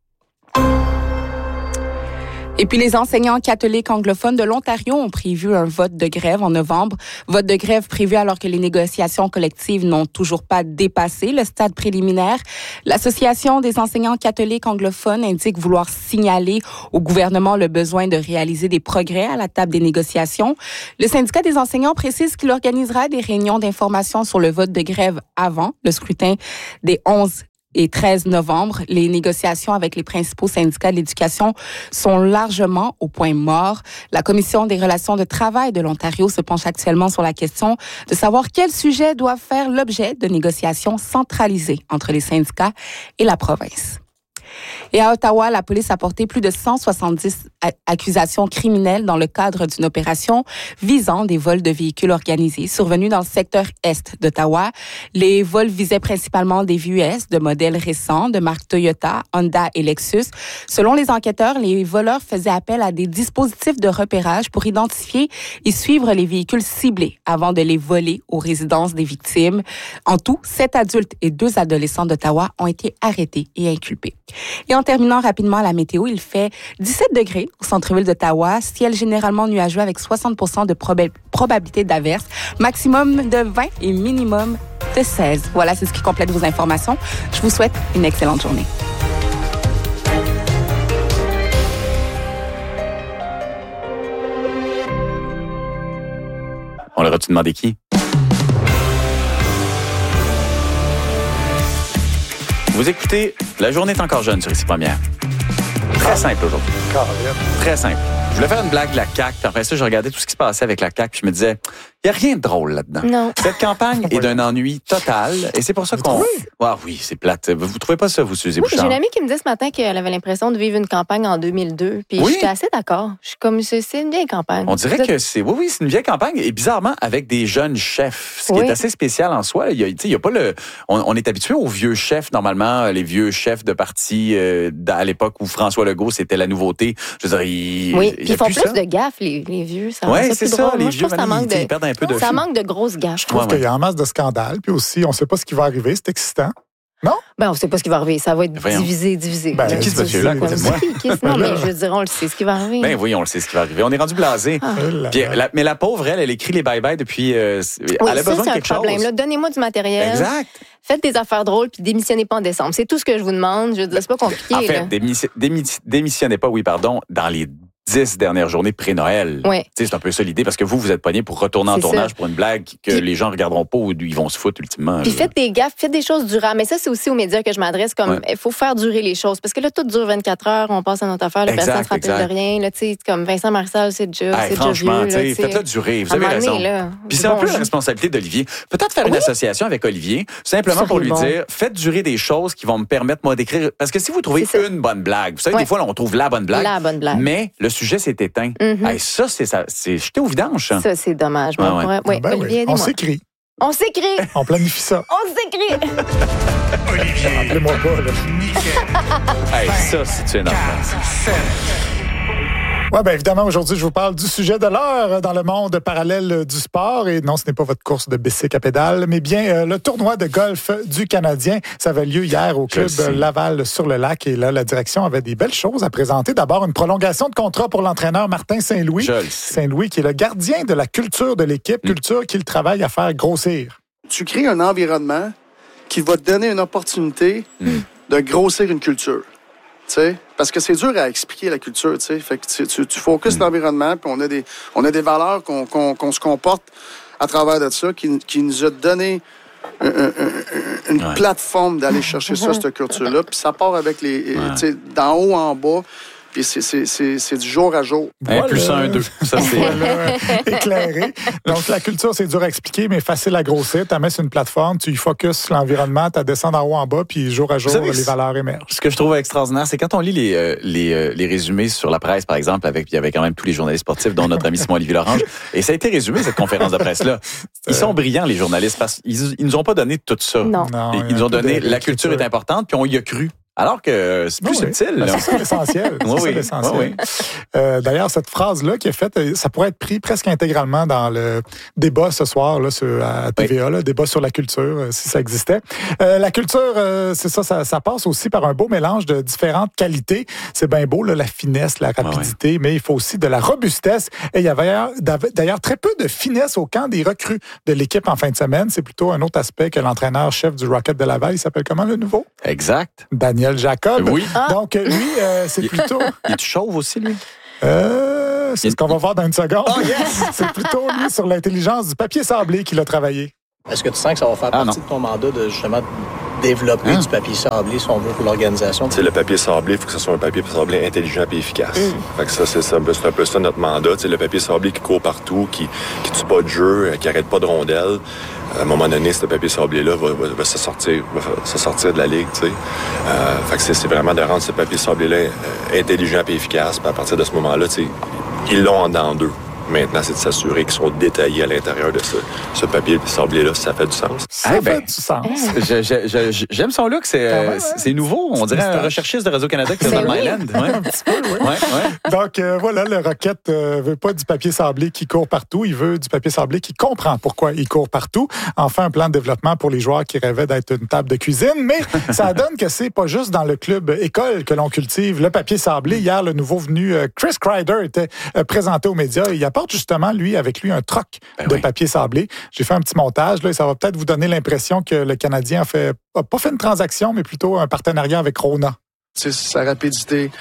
Et puis, les enseignants catholiques anglophones de l'Ontario ont prévu un vote de grève en novembre. Vote de grève prévu alors que les négociations collectives n'ont toujours pas dépassé le stade préliminaire. L'Association des enseignants catholiques anglophones indique vouloir signaler au gouvernement le besoin de réaliser des progrès à la table des négociations. Le syndicat des enseignants précise qu'il organisera des réunions d'information sur le vote de grève avant le scrutin des onze et treize novembre. Les négociations avec les principaux syndicats de l'éducation sont largement au point mort. La Commission des relations de travail de l'Ontario se penche actuellement sur la question de savoir quels sujets doivent faire l'objet de négociations centralisées entre les syndicats et la province. Et à Ottawa, la police a porté plus de cent soixante-dix accusations criminelles dans le cadre d'une opération visant des vols de véhicules organisés survenus dans le secteur est d'Ottawa. Les vols visaient principalement des V U S de modèles récents de marques Toyota, Honda et Lexus. Selon les enquêteurs, les voleurs faisaient appel à des dispositifs de repérage pour identifier et suivre les véhicules ciblés avant de les voler aux résidences des victimes. En tout, sept adultes et deux adolescents d'Ottawa ont été arrêtés et inculpés. Et en terminant rapidement la météo, il fait dix-sept degrés au centre-ville d'Ottawa, ciel généralement nuageux avec soixante pour cent de proba- probabilité d'averse, maximum de vingt et minimum de seize. Voilà, c'est ce qui complète vos informations. Je vous souhaite une excellente journée. On leur a-tu demandé qui? Vous écoutez, la journée est encore jeune sur Ici Première. Très simple aujourd'hui. Très simple. Je voulais faire une blague de la C A Q, puis après ça, je regardais tout ce qui se passait avec la C A Q, puis je me disais, il n'y a rien de drôle là-dedans. Non. Cette campagne est d'un ennui total, et c'est pour ça qu'on... Ah oui, c'est plate. Vous trouvez pas ça, vous, Suzy Bouchard? Oui, j'ai une amie qui me disait ce matin qu'elle avait l'impression de vivre une campagne en deux mille deux, puis oui? J'étais assez d'accord. Je suis comme, c'est, c'est une vieille campagne. On dirait que c'est... Oui, oui, c'est une vieille campagne, et bizarrement, avec des jeunes chefs, ce qui oui. est assez spécial en soi. Il y a, il y a pas le... On, on est habitué aux vieux chefs, normalement, les vieux chefs de parti euh, à l'époque où François Legault, c'était la nouveauté. Je veux dire, il... Oui, il puis ils font plus ça. de gaffes, les, les vieux. Ça oui, ça c'est plus ça, drôle. les Moi, vieux, je trouve que ça manque de... ils perdent un peu de... Ça manque de grosses gaffes. Je trouve ouais, qu'il ouais. y a en masse de scandales, puis aussi, on ne sait pas ce qui va arriver. C'est excitant. Non? Ben, on ne sait pas ce qui va arriver. Ça va être Voyons. divisé, divisé. Ben, c'est qui ce monsieur-là, côté de moi? Non, mais je veux dire, on le sait ce qui va arriver. Ben oui, on le sait ce qui va arriver. On est rendu blasé. Ah. Puis, la, mais la pauvre, elle, elle écrit les bye-bye depuis... Euh, oui, elle a ça, besoin c'est de quelque un problème. chose. Là, donnez-moi du matériel. Exact. Faites des affaires drôles, puis démissionnez pas en décembre. C'est tout ce que je vous demande. Je veux dire, c'est pas compliqué. En fait, là. Démissi- démis- démissionnez pas, oui, pardon, dans les dix dernières journées pré-Noël. Ouais. C'est un peu ça l'idée, parce que vous, vous êtes pognés pour retourner en C'est tournage ça. pour une blague que Puis, les gens regarderont pas ou ils vont se foutre ultimement. Puis là. faites des gaffes, faites des choses durables. Mais ça, c'est aussi aux médias que je m'adresse. Comme il ouais. faut faire durer les choses. Parce que là, tout dure vingt-quatre heures, on passe à notre affaire, le personne ne se rappelle exact. de rien. Là, comme Vincent Marcel, c'est déjà, hey, c'est déjà franchement, vieux. Là, faites-le durer. Vous avez raison. Là, Puis c'est un peu la responsabilité d'Olivier. Peut-être faire oui. une association avec Olivier, simplement pour lui bon. dire, faites durer des choses qui vont me permettre, moi, d'écrire. Parce que si vous trouvez une bonne blague, vous savez, ouais. des fois, là, on trouve la bonne blague. La bonne blague. Mais le sujet s'est éteint. Mm-hmm. Hey, ça, c'est ça. C'est jeté au vidange. Ça, ça c'est dommage. Ah, ouais. Ouais. Ouais, ben Olivier, oui. On s'écrit. On s'écrit. On planifie ça. On s'écrit. Olivier. Rappelez-moi pas, là. Hey, ça, c'est une affaire. Oui, bien évidemment, aujourd'hui, je vous parle du sujet de l'heure dans le monde parallèle du sport. Et non, ce n'est pas votre course de bicycle à pédale, mais bien euh, le tournoi de golf du Canadien. Ça avait lieu hier au club Laval-sur-le-Lac. Et là, la direction avait des belles choses à présenter. D'abord, une prolongation de contrat pour l'entraîneur Martin Saint-Louis. Saint-Louis, qui est le gardien de la culture de l'équipe, culture qu'il travaille à faire grossir. Tu crées un environnement qui va te donner une opportunité mm. de grossir une culture. T'sais? Parce que c'est dur à expliquer la culture. T'sais? Fait que tu, tu, tu focuses mm. l'environnement, puis on a des, on a des valeurs qu'on, qu'on, qu'on se comporte à travers de ça, qui, qui nous a donné un, un, un, une ouais. plateforme d'aller chercher ça, cette culture-là. Puis ça part avec les, ouais. d'en haut en bas. Puis c'est, c'est, c'est, c'est du jour à jour. Un plus un, deux. Ça, c'est voilà, éclairé. Donc, la culture, c'est dur à expliquer, mais facile à grossir. Tu la mets sur une plateforme, tu y focuses l'environnement, tu descends d'en haut en bas, puis jour à jour, savez, les valeurs émergent. Ce que je trouve extraordinaire, c'est quand on lit les, euh, les, euh, les résumés sur la presse, par exemple, avec, il y avait quand même tous les journalistes sportifs, dont notre ami Simon-Olivier Lorange, et ça a été résumé, cette conférence de presse-là. Ils sont brillants, les journalistes, parce qu'ils ils nous ont pas donné tout ça. Non. non ils nous ont donné la culture est importante, puis on y a cru. Alors que c'est plus oui, subtil. Ben, c'est ça l'essentiel. C'est oui, ça l'essentiel. Oui, oui. Euh, d'ailleurs, cette phrase-là qui est faite, ça pourrait être pris presque intégralement dans le débat ce soir là, sur, à T V A, oui. le débat sur la culture, euh, si ça existait. Euh, la culture, euh, c'est ça, ça, ça passe aussi par un beau mélange de différentes qualités. C'est bien beau, là, la finesse, la rapidité, ah, oui. mais il faut aussi de la robustesse. Et il y avait d'ailleurs très peu de finesse au camp des recrues de l'équipe en fin de semaine. C'est plutôt un autre aspect que l'entraîneur-chef du Rocket de Laval. Il s'appelle comment, le nouveau? Exact. Daniel Jacob. Oui. Donc, lui, euh, c'est plutôt... Il est chauve aussi, lui? Euh, c'est il... ce qu'on va voir dans une seconde. Oh, yes! C'est plutôt, lui, sur l'intelligence du papier sablé qu'il a travaillé. Est-ce que tu sens que ça va faire ah, partie non. de ton mandat de, justement, développer hein? du papier sablé, si on veut, pour l'organisation? T'sais, le papier sablé, il faut que ce soit un papier sablé intelligent et efficace. Mm. Fait que ça, c'est, c'est, un peu, c'est un peu ça notre mandat. T'sais, le papier sablé qui court partout, qui ne tue pas de jeu, qui arrête pas de rondelles. À un moment donné, ce papier sablé-là va, va, va, se, sortir, va se sortir de la ligue. Euh, fait que c'est, c'est vraiment de rendre ce papier sablé-là euh, intelligent et efficace. Puis à partir de ce moment-là, ils l'ont en dedans d'eux. Maintenant, c'est de s'assurer qu'ils sont détaillés à l'intérieur de ce, ce papier sablé-là, si ça fait du sens. Ça hey, ben, fait du sens. Je, je, je, j'aime son look, c'est, euh, ouais. c'est nouveau. On dirait un recherchiste de Radio-Canada qui est dans oui. Island. Ouais. Un petit peu, oui. Ouais, ouais. Donc, euh, voilà, le Rocket euh, veut pas du papier sablé qui court partout. Il veut du papier sablé qui comprend pourquoi il court partout. Enfin, un plan de développement pour les joueurs qui rêvaient d'être une table de cuisine. Mais ça donne que c'est pas juste dans le club école que l'on cultive le papier sablé. Hier, le nouveau venu euh, Chris Kreider était euh, présenté aux médias. Il apporte justement, lui, avec lui, un troc ben de oui. papier sablé. J'ai fait un petit montage, là, et ça va peut-être vous donner l'impression que le Canadien a fait, a pas fait une transaction, mais plutôt un partenariat avec Rona. C'est sa rapidité,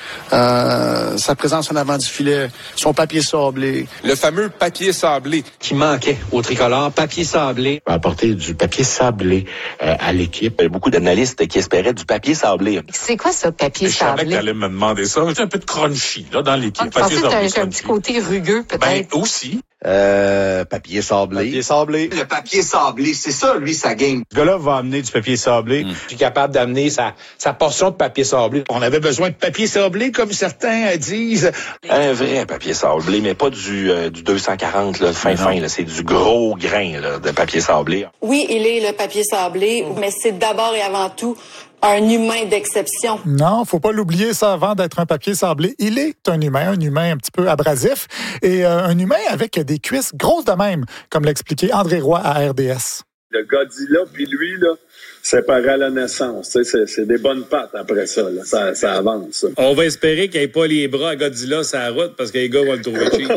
euh, sa présence en avant du filet, son papier sablé. Le fameux papier sablé qui manquait au tricolore, papier sablé. On va apporter du papier sablé euh, à l'équipe. Il y a beaucoup d'analystes qui espéraient du papier sablé. C'est quoi ça, papier je sablé? Je savais que tu allais me demander ça. C'est un peu de crunchy là, dans l'équipe. Je pensais que t'as un petit côté rugueux, peut-être. Ben, aussi. Euh, papier sablé. Papier sablé. Le papier sablé, c'est ça, lui, sa game. Ce gars-là va amener du papier sablé. Mm. Je suis capable d'amener sa, sa portion de papier sablé. On avait besoin de papier sablé, comme certains disent. Un vrai papier sablé, mais pas du, euh, du deux cent quarante, là, fin, fin, là. C'est du gros grain, là, de papier sablé. Oui, il est le papier sablé, mm. mais c'est d'abord et avant tout un humain d'exception. Non, faut pas l'oublier ça avant d'être un papier sablé. Il est un humain, un humain un petit peu abrasif et euh, un humain avec des cuisses grosses de même, comme l'expliquait André Roy à R D S. Le Godzilla, puis lui, là, c'est pareil à la naissance. C'est, c'est des bonnes pattes après ça. Là. Ça, ça avance. Ça. On va espérer qu'il n'y ait pas les bras à Godzilla sur la route parce que les gars vont le trouver cheap.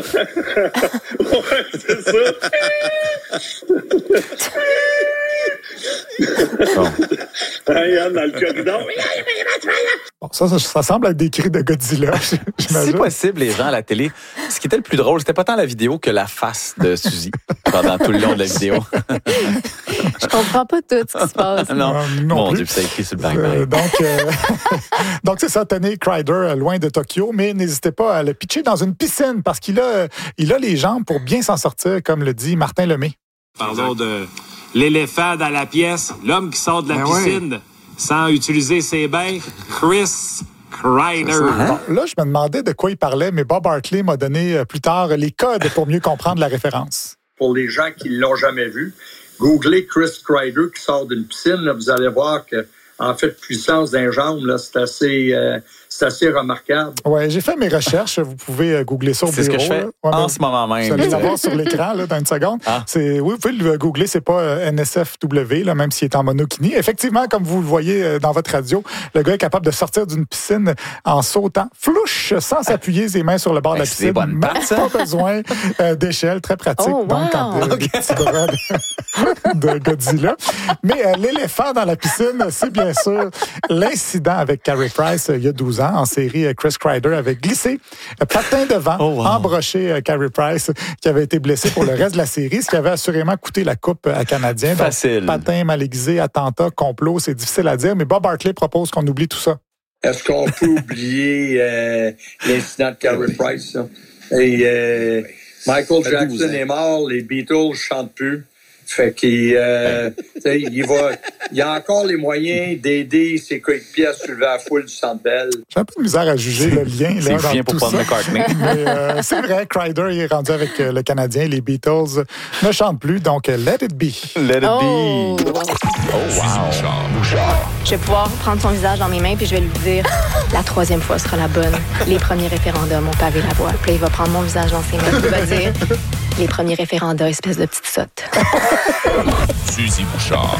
Ouais, c'est ça. Bon. Yann, dans le corridor. Bon, ça, ça, ça semble être des cris de Godzilla. C'est possible, les gens à la télé. Ce qui était le plus drôle, c'était pas tant la vidéo que la face de Suzy pendant tout le long de la vidéo. Je comprends pas tout ce qui se passe. Non, euh, non Mon plus. Dieu, ça a écrit sur le bang euh, Donc, euh, donc c'est ça, tenez Kreider loin de Tokyo, mais n'hésitez pas à le pitcher dans une piscine parce qu'il a, il a les jambes pour bien s'en sortir, comme le dit Martin Lemay. Parlons de l'éléphant dans la pièce, l'homme qui sort de la ben piscine oui. sans utiliser ses bains, Chris Kreider. Bon, là, je me demandais de quoi il parlait, mais Bob Hartley m'a donné plus tard les codes pour mieux comprendre la référence. Pour les gens qui ne l'ont jamais vu, googlez Chris Kreider qui sort d'une piscine, là, vous allez voir que en fait, puissance d'un jambe, là, c'est assez, euh, c'est assez remarquable. Oui, j'ai fait mes recherches. Vous pouvez euh, googler ça au c'est bureau. C'est ce que je fais ouais, en ce moment même. Vous allez l'avoir sur l'écran là, dans une seconde. Ah. C'est, oui, vous pouvez le googler. C'est pas euh, N S F W, là, même s'il est en monokini. Effectivement, comme vous le voyez euh, dans votre radio, le gars est capable de sortir d'une piscine en sautant, flouche, sans s'appuyer ses mains sur le bord de la piscine. C'est bonne même patte, pas besoin euh, d'échelle. Très pratique. Oh, wow. Donc, quand euh, okay. des petits bras de, de Godzilla. Mais euh, l'éléphant dans la piscine, c'est bien sûr l'incident avec Carey Price euh, il y a douze ans en série. euh, Chris Kreider avait glissé, euh, patin devant, oh, wow. embroché euh, Carey Price qui avait été blessé pour le reste de la série, ce qui avait assurément coûté la coupe à Canadien. Facile. Donc, patin mal aiguisé, attentat, complot, c'est difficile à dire, mais Bob Hartley propose qu'on oublie tout ça. Est-ce qu'on peut oublier euh, l'incident de Carey Price? Ça? Et euh, Michael Jackson est mort, les Beatles chantent plus. Fait qu'il euh, il va, il a encore les moyens d'aider ses coéquipiers à soulever la foule du Centre Bell. J'ai un peu de misère à juger le lien. C'est là, bien pour Paul McCartney. Mais euh, c'est vrai, Kreider il est rendu avec euh, le Canadien. Les Beatles ne chantent plus, donc euh, let it be. Let it oh. be. Oh, wow. Je vais pouvoir prendre son visage dans mes mains puis je vais lui dire la troisième fois sera la bonne. Les premiers référendums ont pavé la voie. Puis là, il va prendre mon visage dans ses mains et il va dire les premiers référendums, espèce de petite sotte. Suzy Bouchard.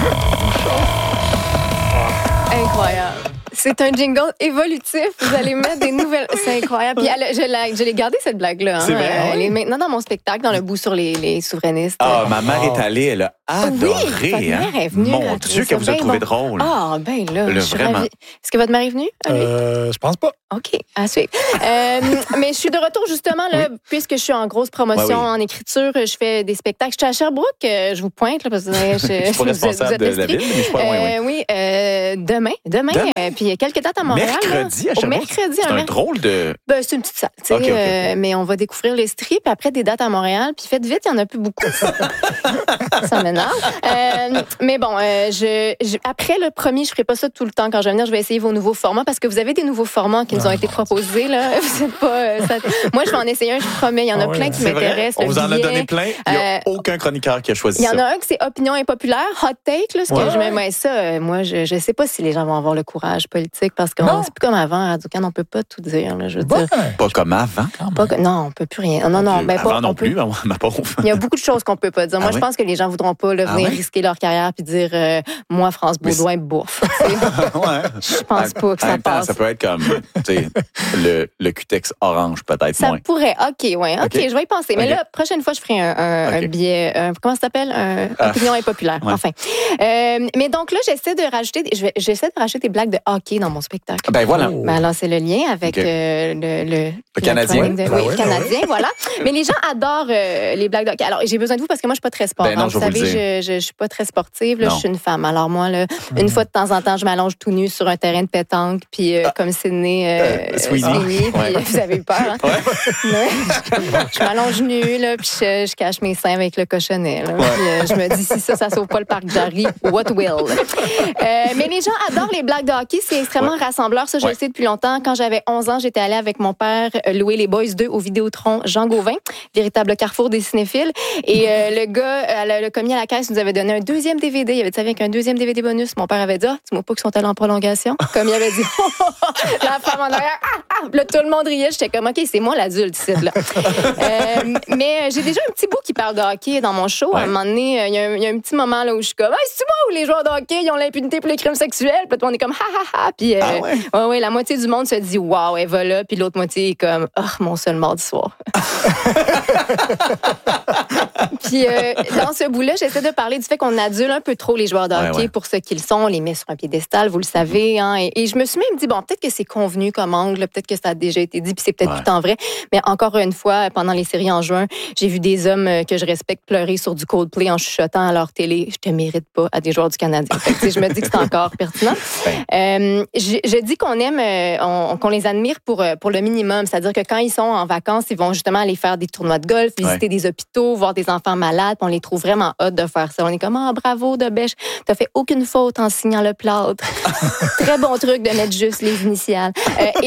Incroyable. C'est un jingle évolutif. Vous allez mettre des nouvelles. C'est incroyable. Puis elle, je, la, je l'ai gardée, cette blague-là. Hein. C'est vrai. Elle est maintenant dans mon spectacle, dans le bout sur les, les souverainistes. Ah, ma mère est allée, elle a adoré. Oui, votre mère est venue. Mon Dieu, que vous avez trouvé bon. drôle. Ah, ben là, le, je suis vraiment. ravie. Est-ce que votre mère est venue? Euh, je pense pas. OK, à suivre. euh, mais je suis de retour, justement, là, oui. puisque je suis en grosse promotion ouais, oui. en écriture. Je fais des spectacles. Je suis à Sherbrooke. Je vous pointe, là, parce que je, je suis pas responsable de la ville, mais je suis pas loin, euh, oui. Oui, euh, demain. Demain. demain. Euh, puis il y a quelques dates à Montréal. Mercredi, à Sherbrooke? Mercredi. C'est un, un drôle de... Ben, c'est une petite salle. Okay, okay, okay. Euh, mais on va découvrir les strips. Après, des dates à Montréal. Puis faites vite, il n'y en a plus beaucoup. Ça m'énerve. Euh, mais bon, euh, je, je, après le premier, je ne ferai pas ça tout le temps. Quand je vais venir, je vais essayer vos nouveaux formats parce que vous avez des nouveaux formats qui nous ont été proposés. Là. Vous êtes pas, euh, ça... Moi, je vais en essayer un, je vous promets. Il y en a oh, plein qui m'intéressent. On vous en a donné plein. Il n'y a euh, aucun chroniqueur qui a choisi ça. Il y en a un qui c'est opinion impopulaire, hot take. Là, ce ouais. que je mets ça. Euh, moi, je ne sais pas si les gens vont avoir le courage politique parce que c'est plus comme avant. À Radio-Can, on ne peut pas tout dire. Là, je veux bon. dire. Pas comme avant. Pas, non, on ne peut plus rien. Non, non, ben, avant pas, non on plus, peut... ma pauvre. Il y a beaucoup de choses qu'on ne peut pas dire. Moi, ah je oui? pense que les gens ne voudront pas là, venir ah oui? risquer leur carrière puis dire euh, moi, France Baudouin, bouffe. ouais. Je pense pas que ça temps, passe. Ça peut être comme le, le cutex orange, peut-être ça moins. Ça pourrait. OK, ouais. OK, okay. Je vais y penser. Mais okay. là, prochaine fois, je ferai un, un, okay. un billet. Un, comment ça s'appelle? Un ah. opinion impopulaire. Ouais. Enfin. Euh, mais donc là, j'essaie de rajouter, je vais, j'essaie de rajouter des blagues de hockey dans mon spectacle. Ben voilà. Oh. Ben alors, c'est le lien avec okay. euh, le, le, le Canadien. De, ben oui, ouais, Canadien, ouais. voilà. Mais les gens adorent euh, les blagues de hockey. Alors, j'ai besoin de vous parce que moi, je suis pas très sport. Ben non, vous savez, vous je, je, je suis pas très sportive. Là, je suis une femme. Alors moi, là, mmh. une fois de temps en temps, je m'allonge tout nu sur un terrain de pétanque, puis euh, ah. comme Sydney, euh, euh, Sweeney, puis ouais. vous avez eu peur. Hein? Ouais. Je m'allonge nue, là, puis je, je cache mes seins avec le cochonnet. Là, ouais. Puis euh, je me dis, si ça, ça sauve pas le parc Jarry, what will? Euh, mais les gens adorent les blagues de hockey. C'est extrêmement ouais. rassembleur. Ça, je ouais. le sais depuis longtemps. Quand j'avais onze ans, j'étais allée avec mon père louer les Boys deux au Vidéotron Jean Gauvin, véritable carrefour des cinéphiles. Et euh, le gars, le commis à la caisse, nous avait donné un deuxième D V D. Il avait dit, avec un deuxième D V D bonus. Mon père avait dit, ah, dis-moi pas qu'ils sont allés en prolongation. Comme il avait dit, la femme en arrière, ah, ah. Là, tout le monde riait. J'étais comme, OK, c'est moi l'adulte ici, là. euh, mais j'ai déjà un petit bout qui parle de hockey dans mon show. Ouais. À un moment donné, il y, a un, il y a un petit moment là où je suis comme, hey, c'est moi où les joueurs de hockey, ils ont l'impunité pour les crimes sexuels. Puis on est comme, ha, ha, ha. Puis, euh, ah ouais? Ouais, ouais, la moitié du monde se dit, waouh, elle va là. Puis l'autre moitié est comme, oh, mon seul mardi soir. Puis euh, dans ce bout-là, j'essaie de parler du fait qu'on adule un peu trop les joueurs de hockey ouais, ouais. pour ce qu'ils sont. On les met sur un piédestal, vous le savez. Hein, et, et je me suis même dit, bon, peut-être que c'est convenu comme angle, peut-être que ça a déjà été dit, puis c'est peut-être ouais. tout en vrai. Mais encore une fois, pendant les séries en juin, j'ai vu des hommes que je respecte pleurer sur du Coldplay en chuchotant à leur télé. Je te mérite pas à des joueurs du Canadien. Fait que, je me dis que c'est encore pertinent. Euh, je, je dis qu'on aime, on, qu'on les admire pour, pour le minimum. C'est-à-dire que quand ils sont en vacances, ils vont justement aller faire des tournois de golf, visiter ouais. des hôpitaux, voir des enfants malades. On les trouve vraiment hot de faire ça. On est comme, ah, oh, bravo, de bêche. T'as fait aucune faute en signant le plâtre. Très bon truc de mettre juste les initiales. Euh, et là, OK,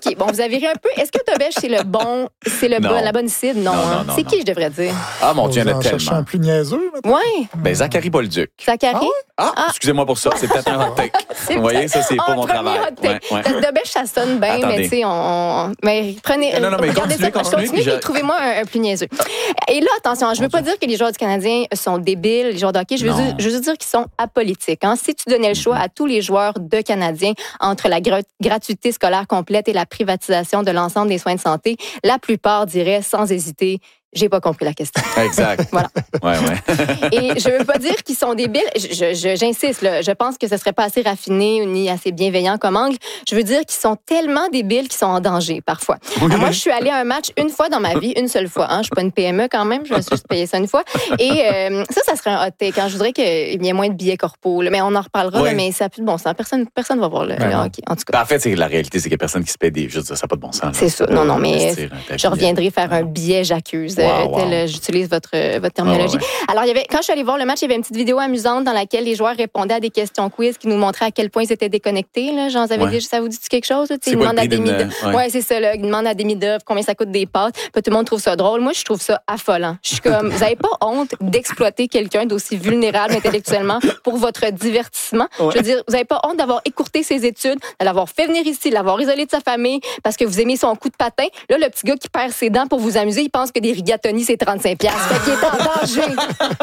OK, bon, vous avez ri un peu. Est-ce que Tobèche, c'est le bon, c'est le bon, la bonne cible? Non, non, hein? non, non c'est non. qui, je devrais dire? Ah, mon Dieu, il y en a cherchez tellement. un plus niaiseux, maintenant? Oui. Ben, Zachary Bolduc. Zachary? Ah, ah, excusez-moi pour ça, c'est peut-être un hot take. Vous voyez, ça, c'est pas mon travail. Ouais, ouais. Tobèche, ça sonne bien, Attendez. mais tu sais, on... Mais prenez... Non, non, mais regardez continuez, ça, continuez, continuez, puis puis je- trouvez-moi un, un plus niaiseux. Et là, attention, je veux pas dire que les joueurs du Canadien sont débiles, les joueurs de hockey, je veux, Non. dire, je veux dire qu'ils sont apolitiques. Hein. Si tu donnais le choix à tous les joueurs de Canadiens entre la gra- gratuité scolaire complète et la privatisation de l'ensemble des soins de santé, la plupart diraient sans hésiter « j'ai pas compris la question ». Exact. Voilà. Ouais, ouais. Et je veux pas dire qu'ils sont débiles. Je, je, j'insiste, là, je pense que ce serait pas assez raffiné ni assez bienveillant comme angle. Je veux dire qu'ils sont tellement débiles qu'ils sont en danger parfois. Oui. Alors, moi, je suis allée à un match une fois dans ma vie, une seule fois. Hein. Je suis pas une P M E quand même. Je me suis juste payé ça une fois. Et euh, ça, ça serait un hot take. Hein. Je voudrais qu'il y ait moins de billets corpaux. là. Mais on en reparlera. Oui. Là, mais ça a plus de bon sens. Personne, personne va voir le, Ben le non. hockey. En tout cas. Ben, en fait, c'est que la réalité, c'est qu'il y a personne qui se paie des. Je veux dire, ça n'a pas de bon sens. là. C'est ça. Non, non, mais Investir un tapis. je reviendrai faire un billet, j'accuse. Wow, euh, wow. tel, euh, j'utilise votre, euh, votre terminologie. Ah, ouais. Alors, il y avait, quand je suis allée voir le match, il y avait une petite vidéo amusante dans laquelle les joueurs répondaient à des questions quiz qui nous montraient à quel point ils étaient déconnectés. Là. Genre, vous avez Ouais. dit, ça vous dit quelque chose? Là? Tu sais, C'est ils quoi le demandent à prix des d'une, mid- euh, ouais. ouais, c'est ça. Là. Ils demandent à des mid-oeuvres combien ça coûte des pâtes. Puis tout le monde trouve ça drôle. Moi, je trouve ça affolant. Je suis comme, vous n'avez pas honte d'exploiter quelqu'un d'aussi vulnérable intellectuellement pour votre divertissement? Ouais. Je veux dire, vous n'avez pas honte d'avoir écourté ses études, de l'avoir fait venir ici, de l'avoir isolé de sa famille parce que vous aimez son coup de patin. Là, le petit gars qui perd ses dents pour vous amuser, il pense que des rigatoni, c'est trente-cinq piastres. Fait qu'il est en danger.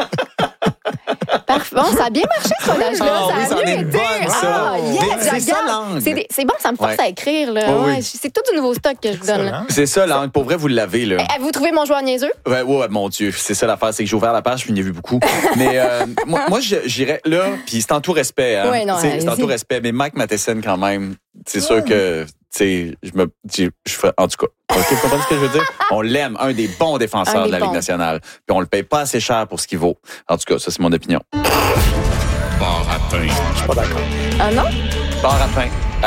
Parfait. Bon, ça a bien marché, ce sondage-là. Ah ça oui, a ça en mieux est été. bonne, ça. Ah, yes, Mais c'est je ça, regarde. l'angle. C'est, des- c'est bon, ça me force Ouais. à écrire. Là. Oh, oui. Ouais, c'est tout du nouveau stock que je vous donne. Là. C'est ça, là. Pour vrai, vous l'avez, là. Eh, Avez-vous trouvé mon joueur niaiseux? Ouais, ouais, mon Dieu, c'est ça l'affaire, c'est que j'ai ouvert la page, puis il y en a vu beaucoup. Mais euh, moi, moi, je- j'irais là, puis c'est en tout respect. Hein. Ouais, non, Tu sais, c'est en allez-y. tout respect. Mais Mike Matheson, quand même, c'est sûr que, tu sais, je me, je, je fais, en tout cas, ok, vous comprenez ce que je veux dire? On l'aime, un des bons défenseurs Un des de la Ligue bons. nationale, puis on le paye pas assez cher pour ce qu'il vaut. En tout cas, ça c'est mon opinion. Bar à pain. Je suis pas d'accord. Ah non? Bar à pain.